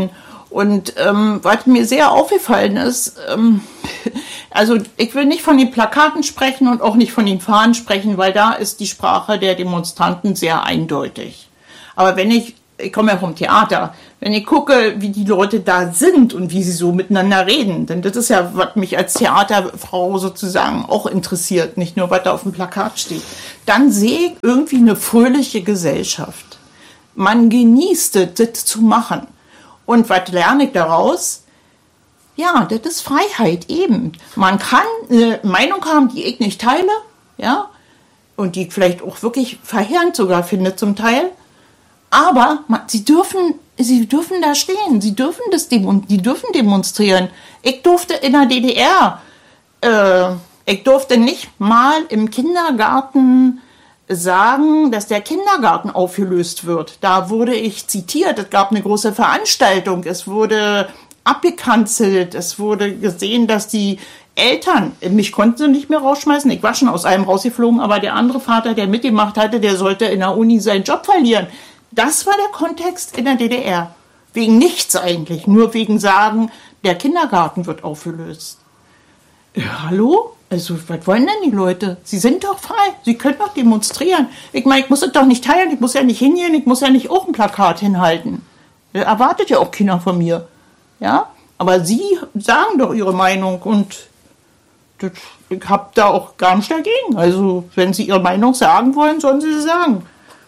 Und was mir sehr aufgefallen ist, also ich will nicht von den Plakaten sprechen und auch nicht von den Fahnen sprechen, weil da ist die Sprache der Demonstranten sehr eindeutig. Aber wenn ich komme ja vom Theater, wenn ich gucke, wie die Leute da sind und wie sie so miteinander reden, denn das ist ja, was mich als Theaterfrau sozusagen auch interessiert, nicht nur, was da auf dem Plakat steht, dann sehe ich irgendwie eine fröhliche Gesellschaft. Man genießt es, das zu machen. Und was lerne ich daraus? Ja, das ist Freiheit eben. Man kann eine Meinung haben, die ich nicht teile, ja, und die ich vielleicht auch wirklich verheerend sogar finde zum Teil. Aber sie dürfen da stehen, die dürfen demonstrieren. Ich durfte in der DDR, ich durfte nicht mal im Kindergarten sagen, dass der Kindergarten aufgelöst wird. Da wurde ich zitiert, es gab eine große Veranstaltung, es wurde abgekanzelt, es wurde gesehen, dass die Eltern, mich konnten sie nicht mehr rausschmeißen, ich war schon aus einem rausgeflogen, aber der andere Vater, der mitgemacht hatte, der sollte in der Uni seinen Job verlieren. Das war der Kontext in der DDR. Wegen nichts eigentlich, nur wegen sagen, der Kindergarten wird aufgelöst. Hallo? Also, was wollen denn die Leute? Sie sind doch frei, sie können doch demonstrieren. Ich meine, ich muss es doch nicht teilen, ich muss ja nicht hingehen, ich muss ja nicht auch ein Plakat hinhalten. Das erwartet ja auch keiner von mir. Ja? Aber sie sagen doch ihre Meinung und ich habe da auch gar nichts dagegen. Also, wenn sie ihre Meinung sagen wollen, sollen sie sagen.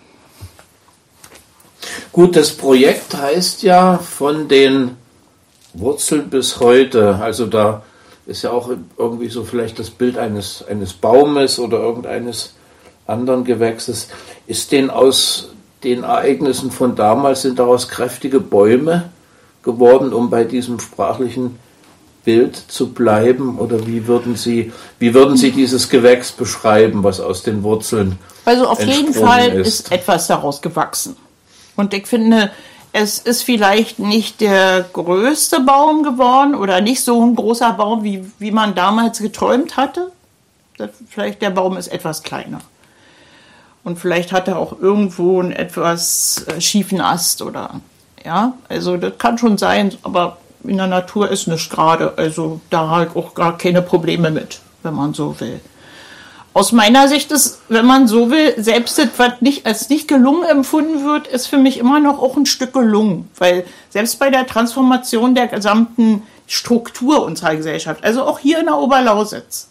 Gut, das Projekt heißt ja von den Wurzeln bis heute. Also da ist ja auch irgendwie so vielleicht das Bild eines Baumes oder irgendeines anderen Gewächses. Ist denn aus den Ereignissen von damals, sind daraus kräftige Bäume geworden, um bei diesem sprachlichen Bild zu bleiben? Oder wie würden Sie dieses Gewächs beschreiben, was aus den Wurzeln Also auf jeden Fall ist etwas daraus gewachsen. Und ich finde, es ist vielleicht nicht der größte Baum geworden oder nicht so ein großer Baum, wie man damals geträumt hatte. Vielleicht der Baum ist etwas kleiner. Und vielleicht hat er auch irgendwo einen etwas schiefen Ast oder, ja, also das kann schon sein, aber in der Natur ist nichts gerade. Also da habe ich auch gar keine Probleme mit, wenn man so will. Aus meiner Sicht ist, wenn man so will, selbst das, was nicht als nicht gelungen empfunden wird, ist für mich immer noch auch ein Stück gelungen. Weil selbst bei der Transformation der gesamten Struktur unserer Gesellschaft, also auch hier in der Oberlausitz,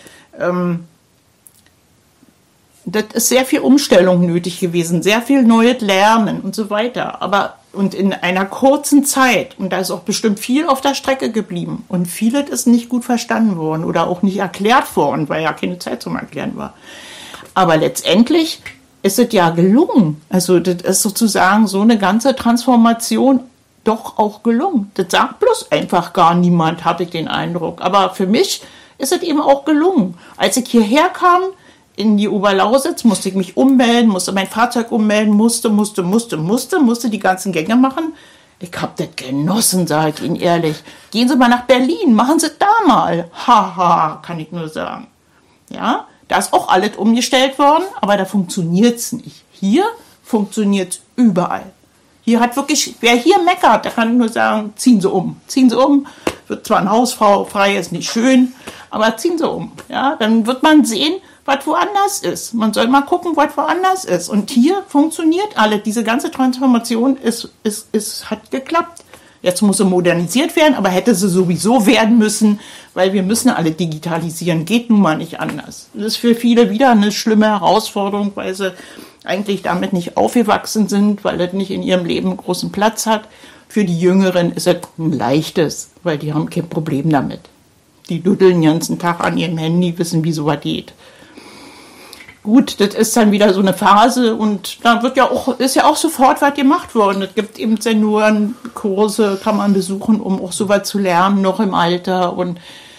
das ist sehr viel Umstellung nötig gewesen, sehr viel neues Lernen und so weiter. Und in einer kurzen Zeit, und da ist auch bestimmt viel auf der Strecke geblieben und vieles ist nicht gut verstanden worden oder auch nicht erklärt worden, weil ja keine Zeit zum Erklären war. Aber letztendlich ist es ja gelungen. Also das ist sozusagen so eine ganze Transformation doch auch gelungen. Das sagt bloß einfach gar niemand, habe ich den Eindruck. Aber für mich ist es eben auch gelungen. Als ich hierher kam, in die Oberlausitz, musste ich mich ummelden, musste mein Fahrzeug ummelden, musste die ganzen Gänge machen. Ich habe das genossen, sage ich Ihnen ehrlich. Gehen Sie mal nach Berlin, machen Sie da mal. Haha, kann ich nur sagen. Ja, da ist auch alles umgestellt worden, aber da funktioniert es nicht. Hier funktioniert es überall. Hier hat wirklich, wer hier meckert, der kann nur sagen, ziehen Sie um. Ziehen Sie um, wird zwar ein Hausfrau frei, ist nicht schön, aber ziehen Sie um. Ja, dann wird man sehen, was woanders ist. Man soll mal gucken, was woanders ist. Und hier funktioniert alles. Diese ganze Transformation hat geklappt. Jetzt muss sie modernisiert werden, aber hätte sie sowieso werden müssen, weil wir müssen alle digitalisieren. Geht nun mal nicht anders. Das ist für viele wieder eine schlimme Herausforderung, weil sie eigentlich damit nicht aufgewachsen sind, weil das nicht in ihrem Leben einen großen Platz hat. Für die Jüngeren ist es ein leichtes, weil die haben kein Problem damit. Die dudeln den ganzen Tag an ihrem Handy, wissen, wie sowas geht. Gut, das ist dann wieder so eine Phase und da ist ja auch sofort was gemacht worden. Es gibt eben Senioren, Kurse kann man besuchen, um auch sowas zu lernen, noch im Alter. Und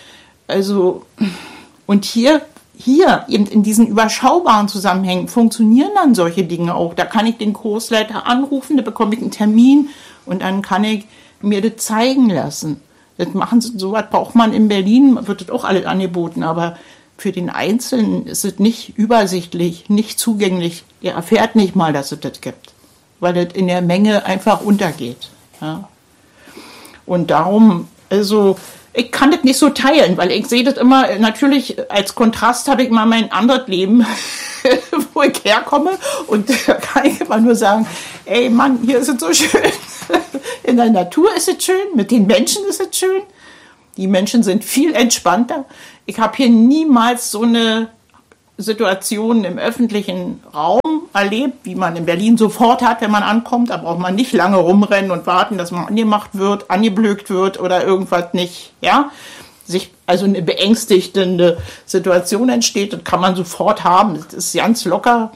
hier eben in diesen überschaubaren Zusammenhängen funktionieren dann solche Dinge auch. Da kann ich den Kursleiter anrufen, da bekomme ich einen Termin und dann kann ich mir das zeigen lassen. Sowas braucht man in Berlin, wird das auch alles angeboten, aber für den Einzelnen ist es nicht übersichtlich, nicht zugänglich. Er erfährt nicht mal, dass es das gibt, weil es in der Menge einfach untergeht. Ja. Und darum, also ich kann das nicht so teilen, weil ich sehe das immer, natürlich als Kontrast habe ich mal mein anderes Leben, wo ich herkomme. Und da kann ich immer nur sagen, ey Mann, hier ist es so schön. In der Natur ist es schön, mit den Menschen ist es schön. Die Menschen sind viel entspannter. Ich habe hier niemals so eine Situation im öffentlichen Raum erlebt, wie man in Berlin sofort hat, wenn man ankommt. Da braucht man nicht lange rumrennen und warten, dass man angemacht wird, angeblökt wird oder irgendwas nicht, ja. Also eine beängstigende Situation entsteht, das kann man sofort haben. Das ist ganz locker.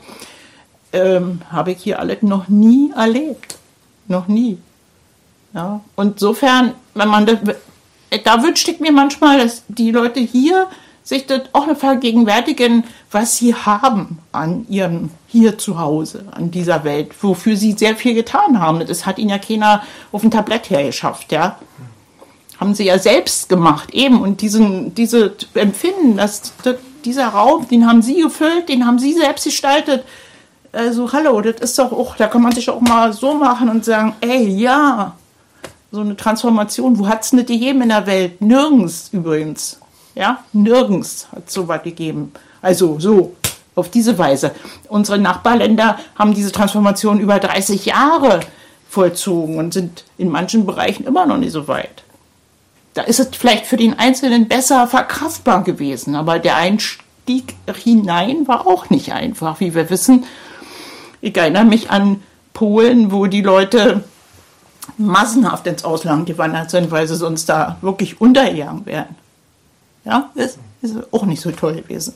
Habe ich hier alles noch nie erlebt. Noch nie. Ja. Und insofern, wenn man das, da wünschte ich mir manchmal, dass die Leute hier sich das auch noch vergegenwärtigen, was sie haben an ihrem hier zu Hause, an dieser Welt, wofür sie sehr viel getan haben. Das hat ihnen ja keiner auf dem Tablett hergeschafft, ja. Haben sie ja selbst gemacht, eben. Und diese Empfinden, dieser Raum, den haben sie gefüllt, den haben sie selbst gestaltet. Also, hallo, das ist doch auch, da kann man sich auch mal so machen und sagen, ey, ja, so eine Transformation, wo hat es nicht gegeben in der Welt? Nirgends übrigens. Ja, nirgends hat es so was gegeben. Also so, auf diese Weise. Unsere Nachbarländer haben diese Transformation über 30 Jahre vollzogen und sind in manchen Bereichen immer noch nicht so weit. Da ist es vielleicht für den Einzelnen besser verkraftbar gewesen, aber der Einstieg hinein war auch nicht einfach, wie wir wissen. Ich erinnere mich an Polen, wo die Leute massenhaft ins Ausland gewandert sind, weil sie sonst da wirklich untergegangen wären. Ja, das ist auch nicht so toll gewesen.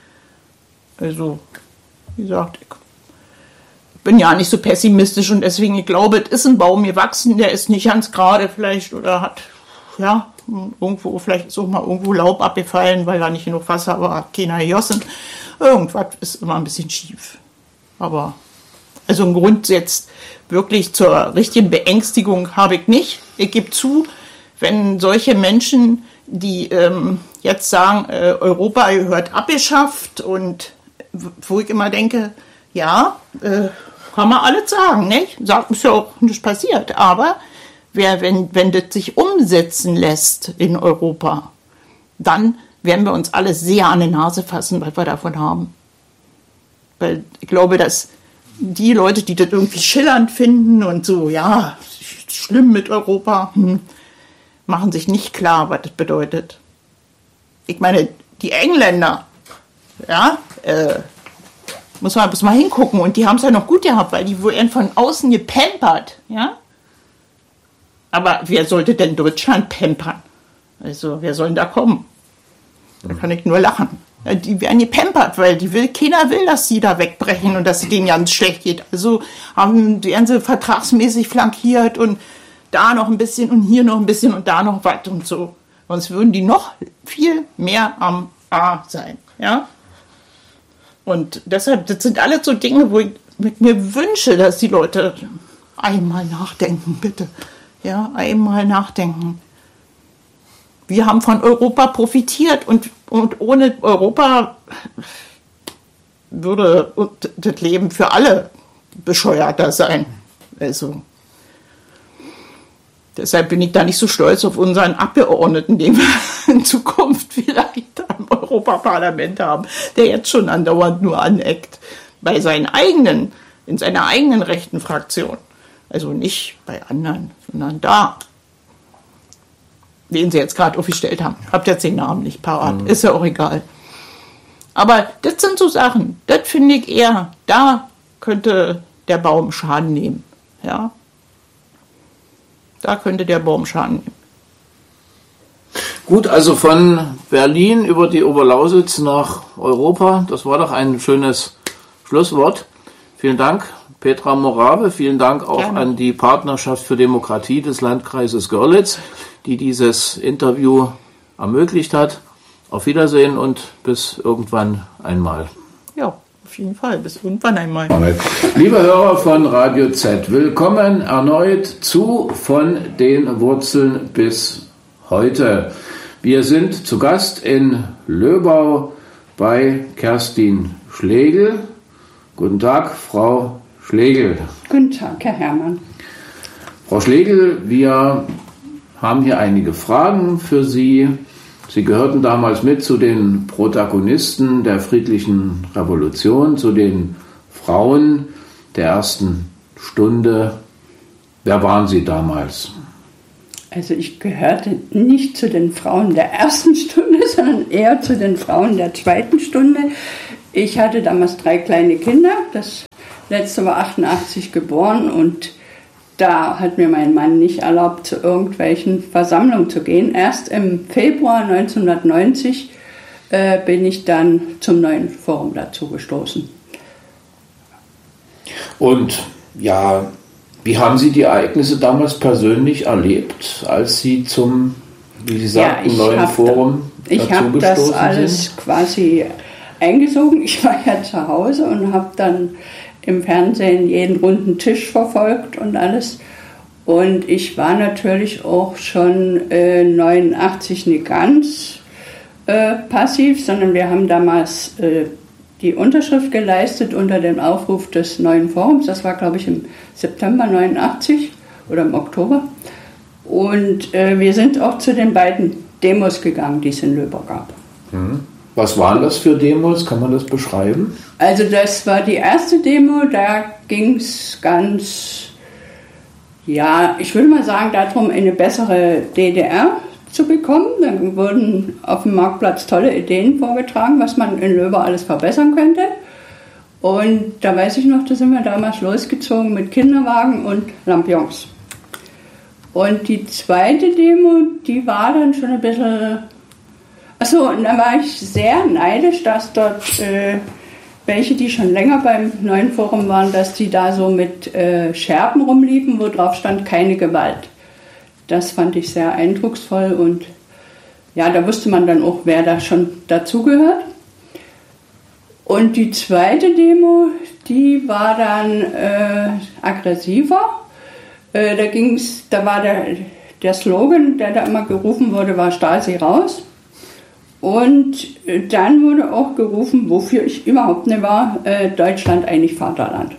Also, wie gesagt, ich bin ja nicht so pessimistisch und deswegen, ich glaube, es ist ein Baum gewachsen, der ist nicht ganz gerade vielleicht oder hat, ja, irgendwo, vielleicht ist auch mal irgendwo Laub abgefallen, weil da nicht genug Wasser war, hat keiner gegossen. Irgendwas ist immer ein bisschen schief. Aber, also ein Grund jetzt wirklich zur richtigen Beängstigung habe ich nicht. Ich gebe zu, wenn solche Menschen, die jetzt sagen, Europa gehört abgeschafft und wo ich immer denke, ja, kann man alles sagen, nicht? Ist ja auch nicht passiert, aber wenn das sich umsetzen lässt in Europa, dann werden wir uns alle sehr an die Nase fassen, was wir davon haben. Weil ich glaube, dass die Leute, die das irgendwie schillernd finden und so, ja, schlimm mit Europa, machen sich nicht klar, was das bedeutet. Ich meine, die Engländer, ja, muss man bloß mal hingucken und die haben es ja noch gut gehabt, weil die wurden von außen gepampert, ja. Aber wer sollte denn Deutschland pampern? Also, wer soll denn da kommen? Da kann ich nur lachen. Ja, die werden gepampert, weil keiner will, dass sie da wegbrechen und dass es denen ganz schlecht geht. Also werden sie vertragsmäßig flankiert und da noch ein bisschen und hier noch ein bisschen und da noch was und so. Sonst würden die noch viel mehr am A sein, ja. Und deshalb, das sind alles so Dinge, wo ich mir wünsche, dass die Leute einmal nachdenken, bitte. Ja, einmal nachdenken. Wir haben von Europa profitiert und ohne Europa würde das Leben für alle bescheuerter sein. Also, deshalb bin ich da nicht so stolz auf unseren Abgeordneten, den wir in Zukunft vielleicht im Europaparlament haben, der jetzt schon andauernd nur aneckt in seiner eigenen rechten Fraktion. Also nicht bei anderen, sondern da, den sie jetzt gerade aufgestellt haben. Habt jetzt den Namen nicht parat, ist ja auch egal. Aber das sind so Sachen, das finde ich eher, da könnte der Baum Schaden nehmen. Ja? Da könnte der Baum Schaden nehmen. Gut, also von Berlin über die Oberlausitz nach Europa, das war doch ein schönes Schlusswort. Vielen Dank, Petra Morawe. Vielen Dank auch Gerne. An die Partnerschaft für Demokratie des Landkreises Görlitz, die dieses Interview ermöglicht hat. Auf Wiedersehen und bis irgendwann einmal. Ja, auf jeden Fall. Bis irgendwann einmal. Liebe Hörer von Radio Z, willkommen erneut zu Von den Wurzeln bis heute. Wir sind zu Gast in Löbau bei Kerstin Schlegel. Guten Tag, Frau Schlegel. Guten Tag, Herr Herrmann. Frau Schlegel, wir haben hier einige Fragen für Sie. Sie gehörten damals mit zu den Protagonisten der friedlichen Revolution, zu den Frauen der ersten Stunde. Wer waren Sie damals? Also ich gehörte nicht zu den Frauen der ersten Stunde, sondern eher zu den Frauen der zweiten Stunde. Ich hatte damals 3 kleine Kinder. Das letzte war 88 geboren und da hat mir mein Mann nicht erlaubt, zu irgendwelchen Versammlungen zu gehen. Erst im Februar 1990 bin ich dann zum neuen Forum dazu gestoßen. Und ja, wie haben Sie die Ereignisse damals persönlich erlebt, als Sie zum, wie Sie sagten, neuen Forum dazu gestoßen sind? Ich habe das alles quasi eingesogen. Ich war ja zu Hause und habe dann im Fernsehen jeden runden Tisch verfolgt und alles. Und ich war natürlich auch schon 89 nicht ganz passiv, sondern wir haben damals die Unterschrift geleistet unter dem Aufruf des neuen Forums. Das war, glaube ich, im September 89 oder im Oktober. Und wir sind auch zu den beiden Demos gegangen, die es in Löber gab. Was waren das für Demos? Kann man das beschreiben? Also das war die erste Demo, da ging es ganz, ja, ich würde mal sagen, darum, eine bessere DDR zu bekommen. Dann wurden auf dem Marktplatz tolle Ideen vorgetragen, was man in Löber alles verbessern könnte. Und da weiß ich noch, da sind wir damals losgezogen mit Kinderwagen und Lampions. Und die zweite Demo, die war dann schon ein bisschen... Achso, und da war ich sehr neidisch, dass dort welche, die schon länger beim neuen Forum waren, dass die da so mit Scherben rumliefen, wo drauf stand, keine Gewalt. Das fand ich sehr eindrucksvoll und ja, da wusste man dann auch, wer da schon dazugehört. Und die zweite Demo, die war dann aggressiver. Da war der Slogan, der da immer gerufen wurde, war Stasi raus. Und dann wurde auch gerufen, wofür ich überhaupt nicht war, Deutschland eigentlich Vaterland.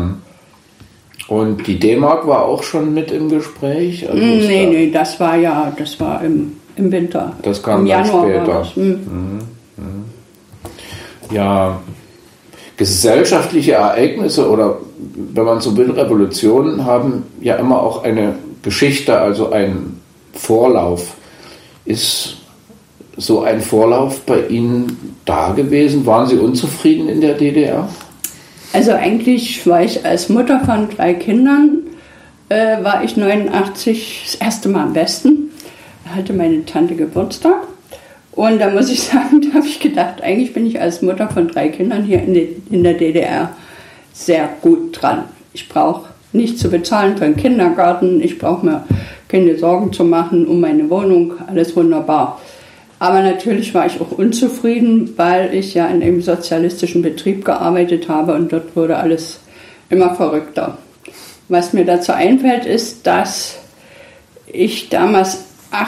Und die D-Mark war auch schon mit im Gespräch? Also nee, das war im Winter. Das kam im dann Januar später. Ja, gesellschaftliche Ereignisse oder, wenn man so will, Revolutionen haben ja immer auch eine Geschichte, also einen Vorlauf. Ist so ein Vorlauf bei Ihnen da gewesen? Waren Sie unzufrieden in der DDR? Also eigentlich war ich als Mutter von 3 Kindern, war ich 89 das erste Mal am Westen. Da hatte meine Tante Geburtstag. Und da muss ich sagen, da habe ich gedacht, eigentlich bin ich als Mutter von 3 Kindern hier in der DDR sehr gut dran. Ich brauche nichts zu bezahlen für einen Kindergarten, ich brauche mir keine Sorgen zu machen um meine Wohnung, alles wunderbar. Aber natürlich war ich auch unzufrieden, weil ich ja in einem sozialistischen Betrieb gearbeitet habe und dort wurde alles immer verrückter. Was mir dazu einfällt, ist, dass ich damals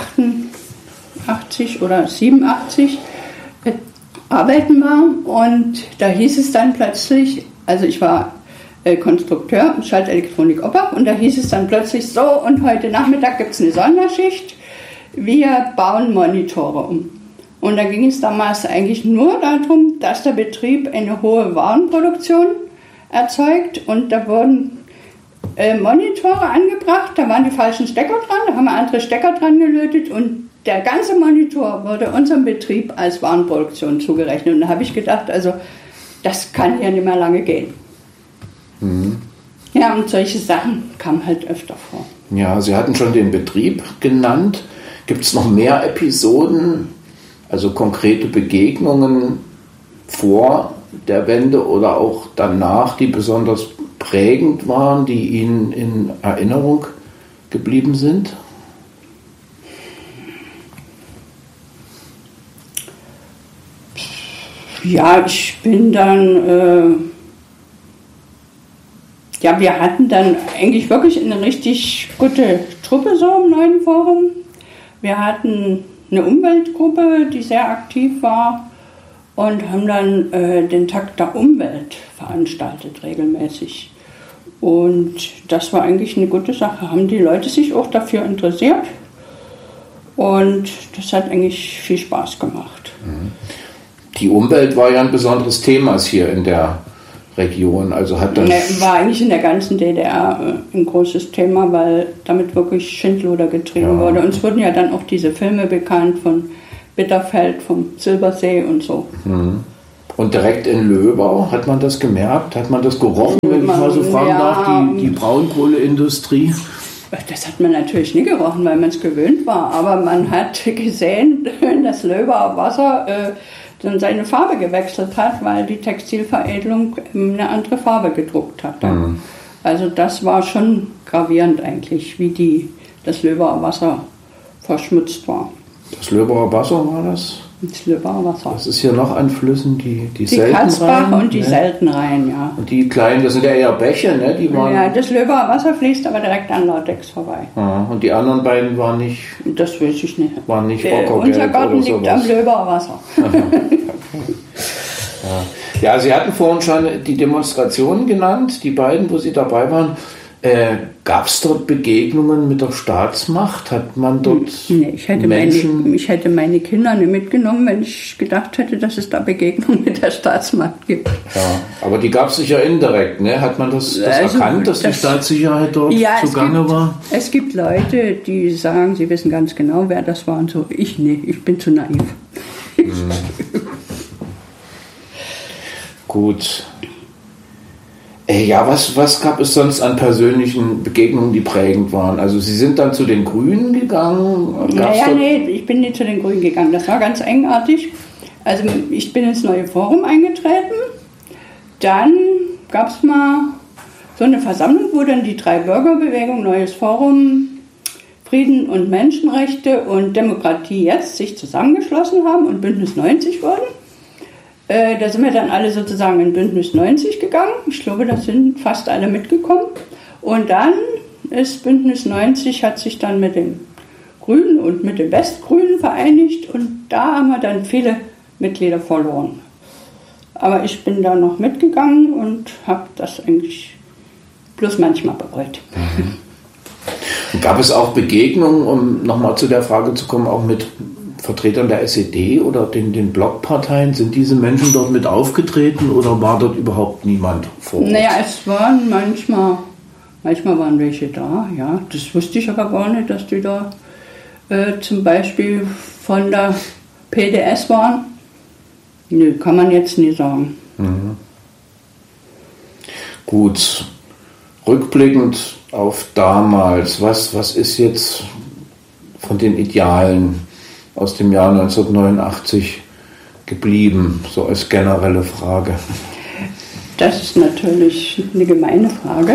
88 oder 87 arbeiten war und da hieß es dann plötzlich, also ich war Konstrukteur und Schaltelektronik Oppach und da hieß es dann plötzlich so, und heute Nachmittag gibt es eine Sonderschicht. Wir bauen Monitore um. Und da ging es damals eigentlich nur darum, dass der Betrieb eine hohe Warenproduktion erzeugt und da wurden Monitore angebracht, da waren die falschen Stecker dran, da haben wir andere Stecker dran gelötet und der ganze Monitor wurde unserem Betrieb als Warenproduktion zugerechnet. Und da habe ich gedacht, also das kann ja nicht mehr lange gehen. Ja, und solche Sachen kamen halt öfter vor. Ja, Sie hatten schon den Betrieb genannt. Gibt es noch mehr Episoden, also konkrete Begegnungen vor der Wende oder auch danach, die besonders prägend waren, die Ihnen in Erinnerung geblieben sind? Ja, ich bin dann... wir hatten dann eigentlich wirklich eine richtig gute Truppe so im neuen Forum. Wir hatten eine Umweltgruppe, die sehr aktiv war und haben dann den Tag der Umwelt veranstaltet regelmäßig. Und das war eigentlich eine gute Sache. Haben die Leute sich auch dafür interessiert. Und das hat eigentlich viel Spaß gemacht. Die Umwelt war ja ein besonderes Thema hier in der Region. Also hat das war eigentlich in der ganzen DDR ein großes Thema, weil damit wirklich Schindluder getrieben wurde. Und es wurden ja dann auch diese Filme bekannt von Bitterfeld, vom Silbersee und so. Und direkt in Löbau, hat man das gemerkt? Hat man das gerochen, wenn ich mal so fragen darf, die Braunkohleindustrie? Das hat man natürlich nie gerochen, weil man es gewöhnt war. Aber man hat gesehen, dass Löbauer Wasser dann seine Farbe gewechselt hat, weil die Textilveredelung eine andere Farbe gedruckt hat. Also das war schon gravierend eigentlich, wie das Löbauer Wasser verschmutzt war. Das Löbauer Wasser war das? Das Löbauer Wasser. Das ist hier noch an Flüssen, die Katzbach und die Seltenrhein, ja. Und die kleinen, das sind ja eher Bäche, ne? Die waren das Löbauer Wasser fließt aber direkt an Latex vorbei. Und die anderen beiden waren nicht... Das weiß ich nicht. Waren nicht Bockergelb unser Garten oder sowas. liegt am Löbauer Wasser. Ja, Sie hatten vorhin schon die Demonstrationen genannt, die beiden, wo Sie dabei waren. Gab es dort Begegnungen mit der Staatsmacht? Hat man dort ich hätte meine Kinder nicht mitgenommen, wenn ich gedacht hätte, dass es da Begegnungen mit der Staatsmacht gibt. Ja, aber die gab es sicher indirekt, ne? Hat man das erkannt, dass die Staatssicherheit dort zugange war? Es gibt Leute, die sagen, sie wissen ganz genau, wer das war und so. Ich nicht, ich bin zu naiv. Gut. Ja, was gab es sonst an persönlichen Begegnungen, die prägend waren? Also Sie sind dann zu den Grünen gegangen? Ich bin nicht zu den Grünen gegangen. Das war ganz eigenartig. Also ich bin ins neue Forum eingetreten. Dann gab es mal so eine Versammlung, wo dann die 3 Bürgerbewegungen, Neues Forum, Frieden und Menschenrechte und Demokratie jetzt sich zusammengeschlossen haben und Bündnis 90 wurden. Da sind wir dann alle sozusagen in Bündnis 90 gegangen. Ich glaube, da sind fast alle mitgekommen. Und dann ist Bündnis 90, hat sich dann mit den Grünen und mit den Westgrünen vereinigt. Und da haben wir dann viele Mitglieder verloren. Aber ich bin da noch mitgegangen und habe das eigentlich bloß manchmal bereut. Gab es auch Begegnungen, um nochmal zu der Frage zu kommen, auch mit Vertretern der SED oder den Blockparteien? Sind diese Menschen dort mit aufgetreten oder war dort überhaupt niemand vor Ort? Naja, es waren manchmal waren welche da, ja. Das wusste ich aber gar nicht, dass die da zum Beispiel von der PDS waren. Nö, kann man jetzt nie sagen. Gut, rückblickend auf damals, was ist jetzt von den Idealen aus dem Jahr 1989 geblieben, so als generelle Frage? Das ist natürlich eine gemeine Frage.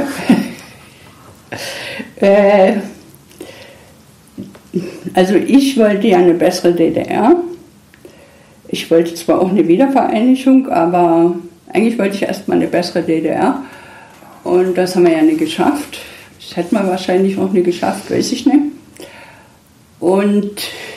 Also ich wollte ja eine bessere DDR. Ich wollte zwar auch eine Wiedervereinigung, aber eigentlich wollte ich erstmal eine bessere DDR. Und das haben wir ja nicht geschafft. Das hätten wir wahrscheinlich auch nicht geschafft, weiß ich nicht. Und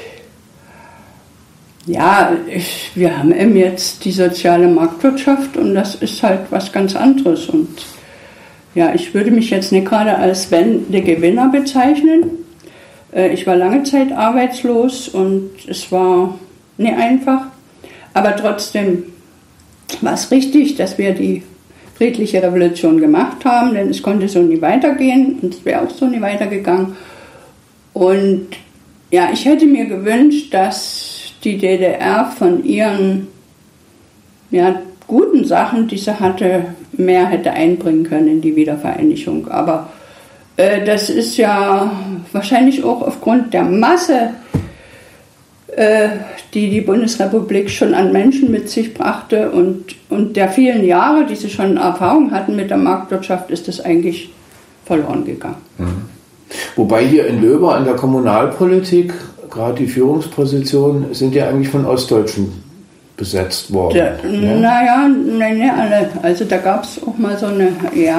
ja, wir haben eben jetzt die soziale Marktwirtschaft und das ist halt was ganz anderes. Und ja, ich würde mich jetzt nicht gerade als Wende-Gewinner bezeichnen. Ich war lange Zeit arbeitslos und es war nicht einfach. Aber trotzdem war es richtig, dass wir die friedliche Revolution gemacht haben, denn es konnte so nie weitergehen und es wäre auch so nie weitergegangen. Und ja, ich hätte mir gewünscht, dass die DDR von ihren guten Sachen, die sie hatte, mehr hätte einbringen können in die Wiedervereinigung. Aber das ist ja wahrscheinlich auch aufgrund der Masse, die die Bundesrepublik schon an Menschen mit sich brachte und der vielen Jahre, die sie schon Erfahrung hatten mit der Marktwirtschaft, ist das eigentlich verloren gegangen. Wobei hier in Löbau in der Kommunalpolitik gerade die Führungspositionen sind ja eigentlich von Ostdeutschen besetzt worden. Naja, nicht alle. Also da gab es auch mal so eine,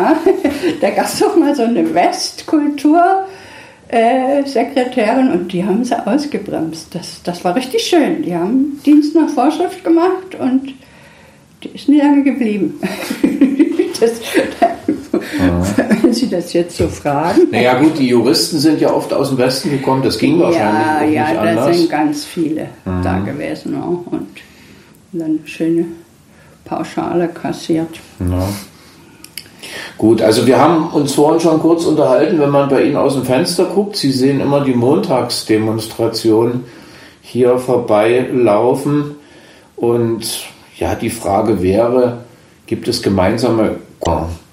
Westkultur-Sekretärin und die haben sie ausgebremst. Das war richtig schön. Die haben Dienst nach Vorschrift gemacht und die ist nie lange geblieben. Wenn Sie das jetzt so fragen. Naja gut, die Juristen sind ja oft aus dem Westen gekommen, das ging wahrscheinlich auch nicht anders. Ja, da sind ganz viele da gewesen auch und dann schöne Pauschale kassiert. Ja. Gut, also wir haben uns vorhin schon kurz unterhalten, wenn man bei Ihnen aus dem Fenster guckt, Sie sehen immer die Montagsdemonstration hier vorbeilaufen und ja, die Frage wäre, gibt es gemeinsame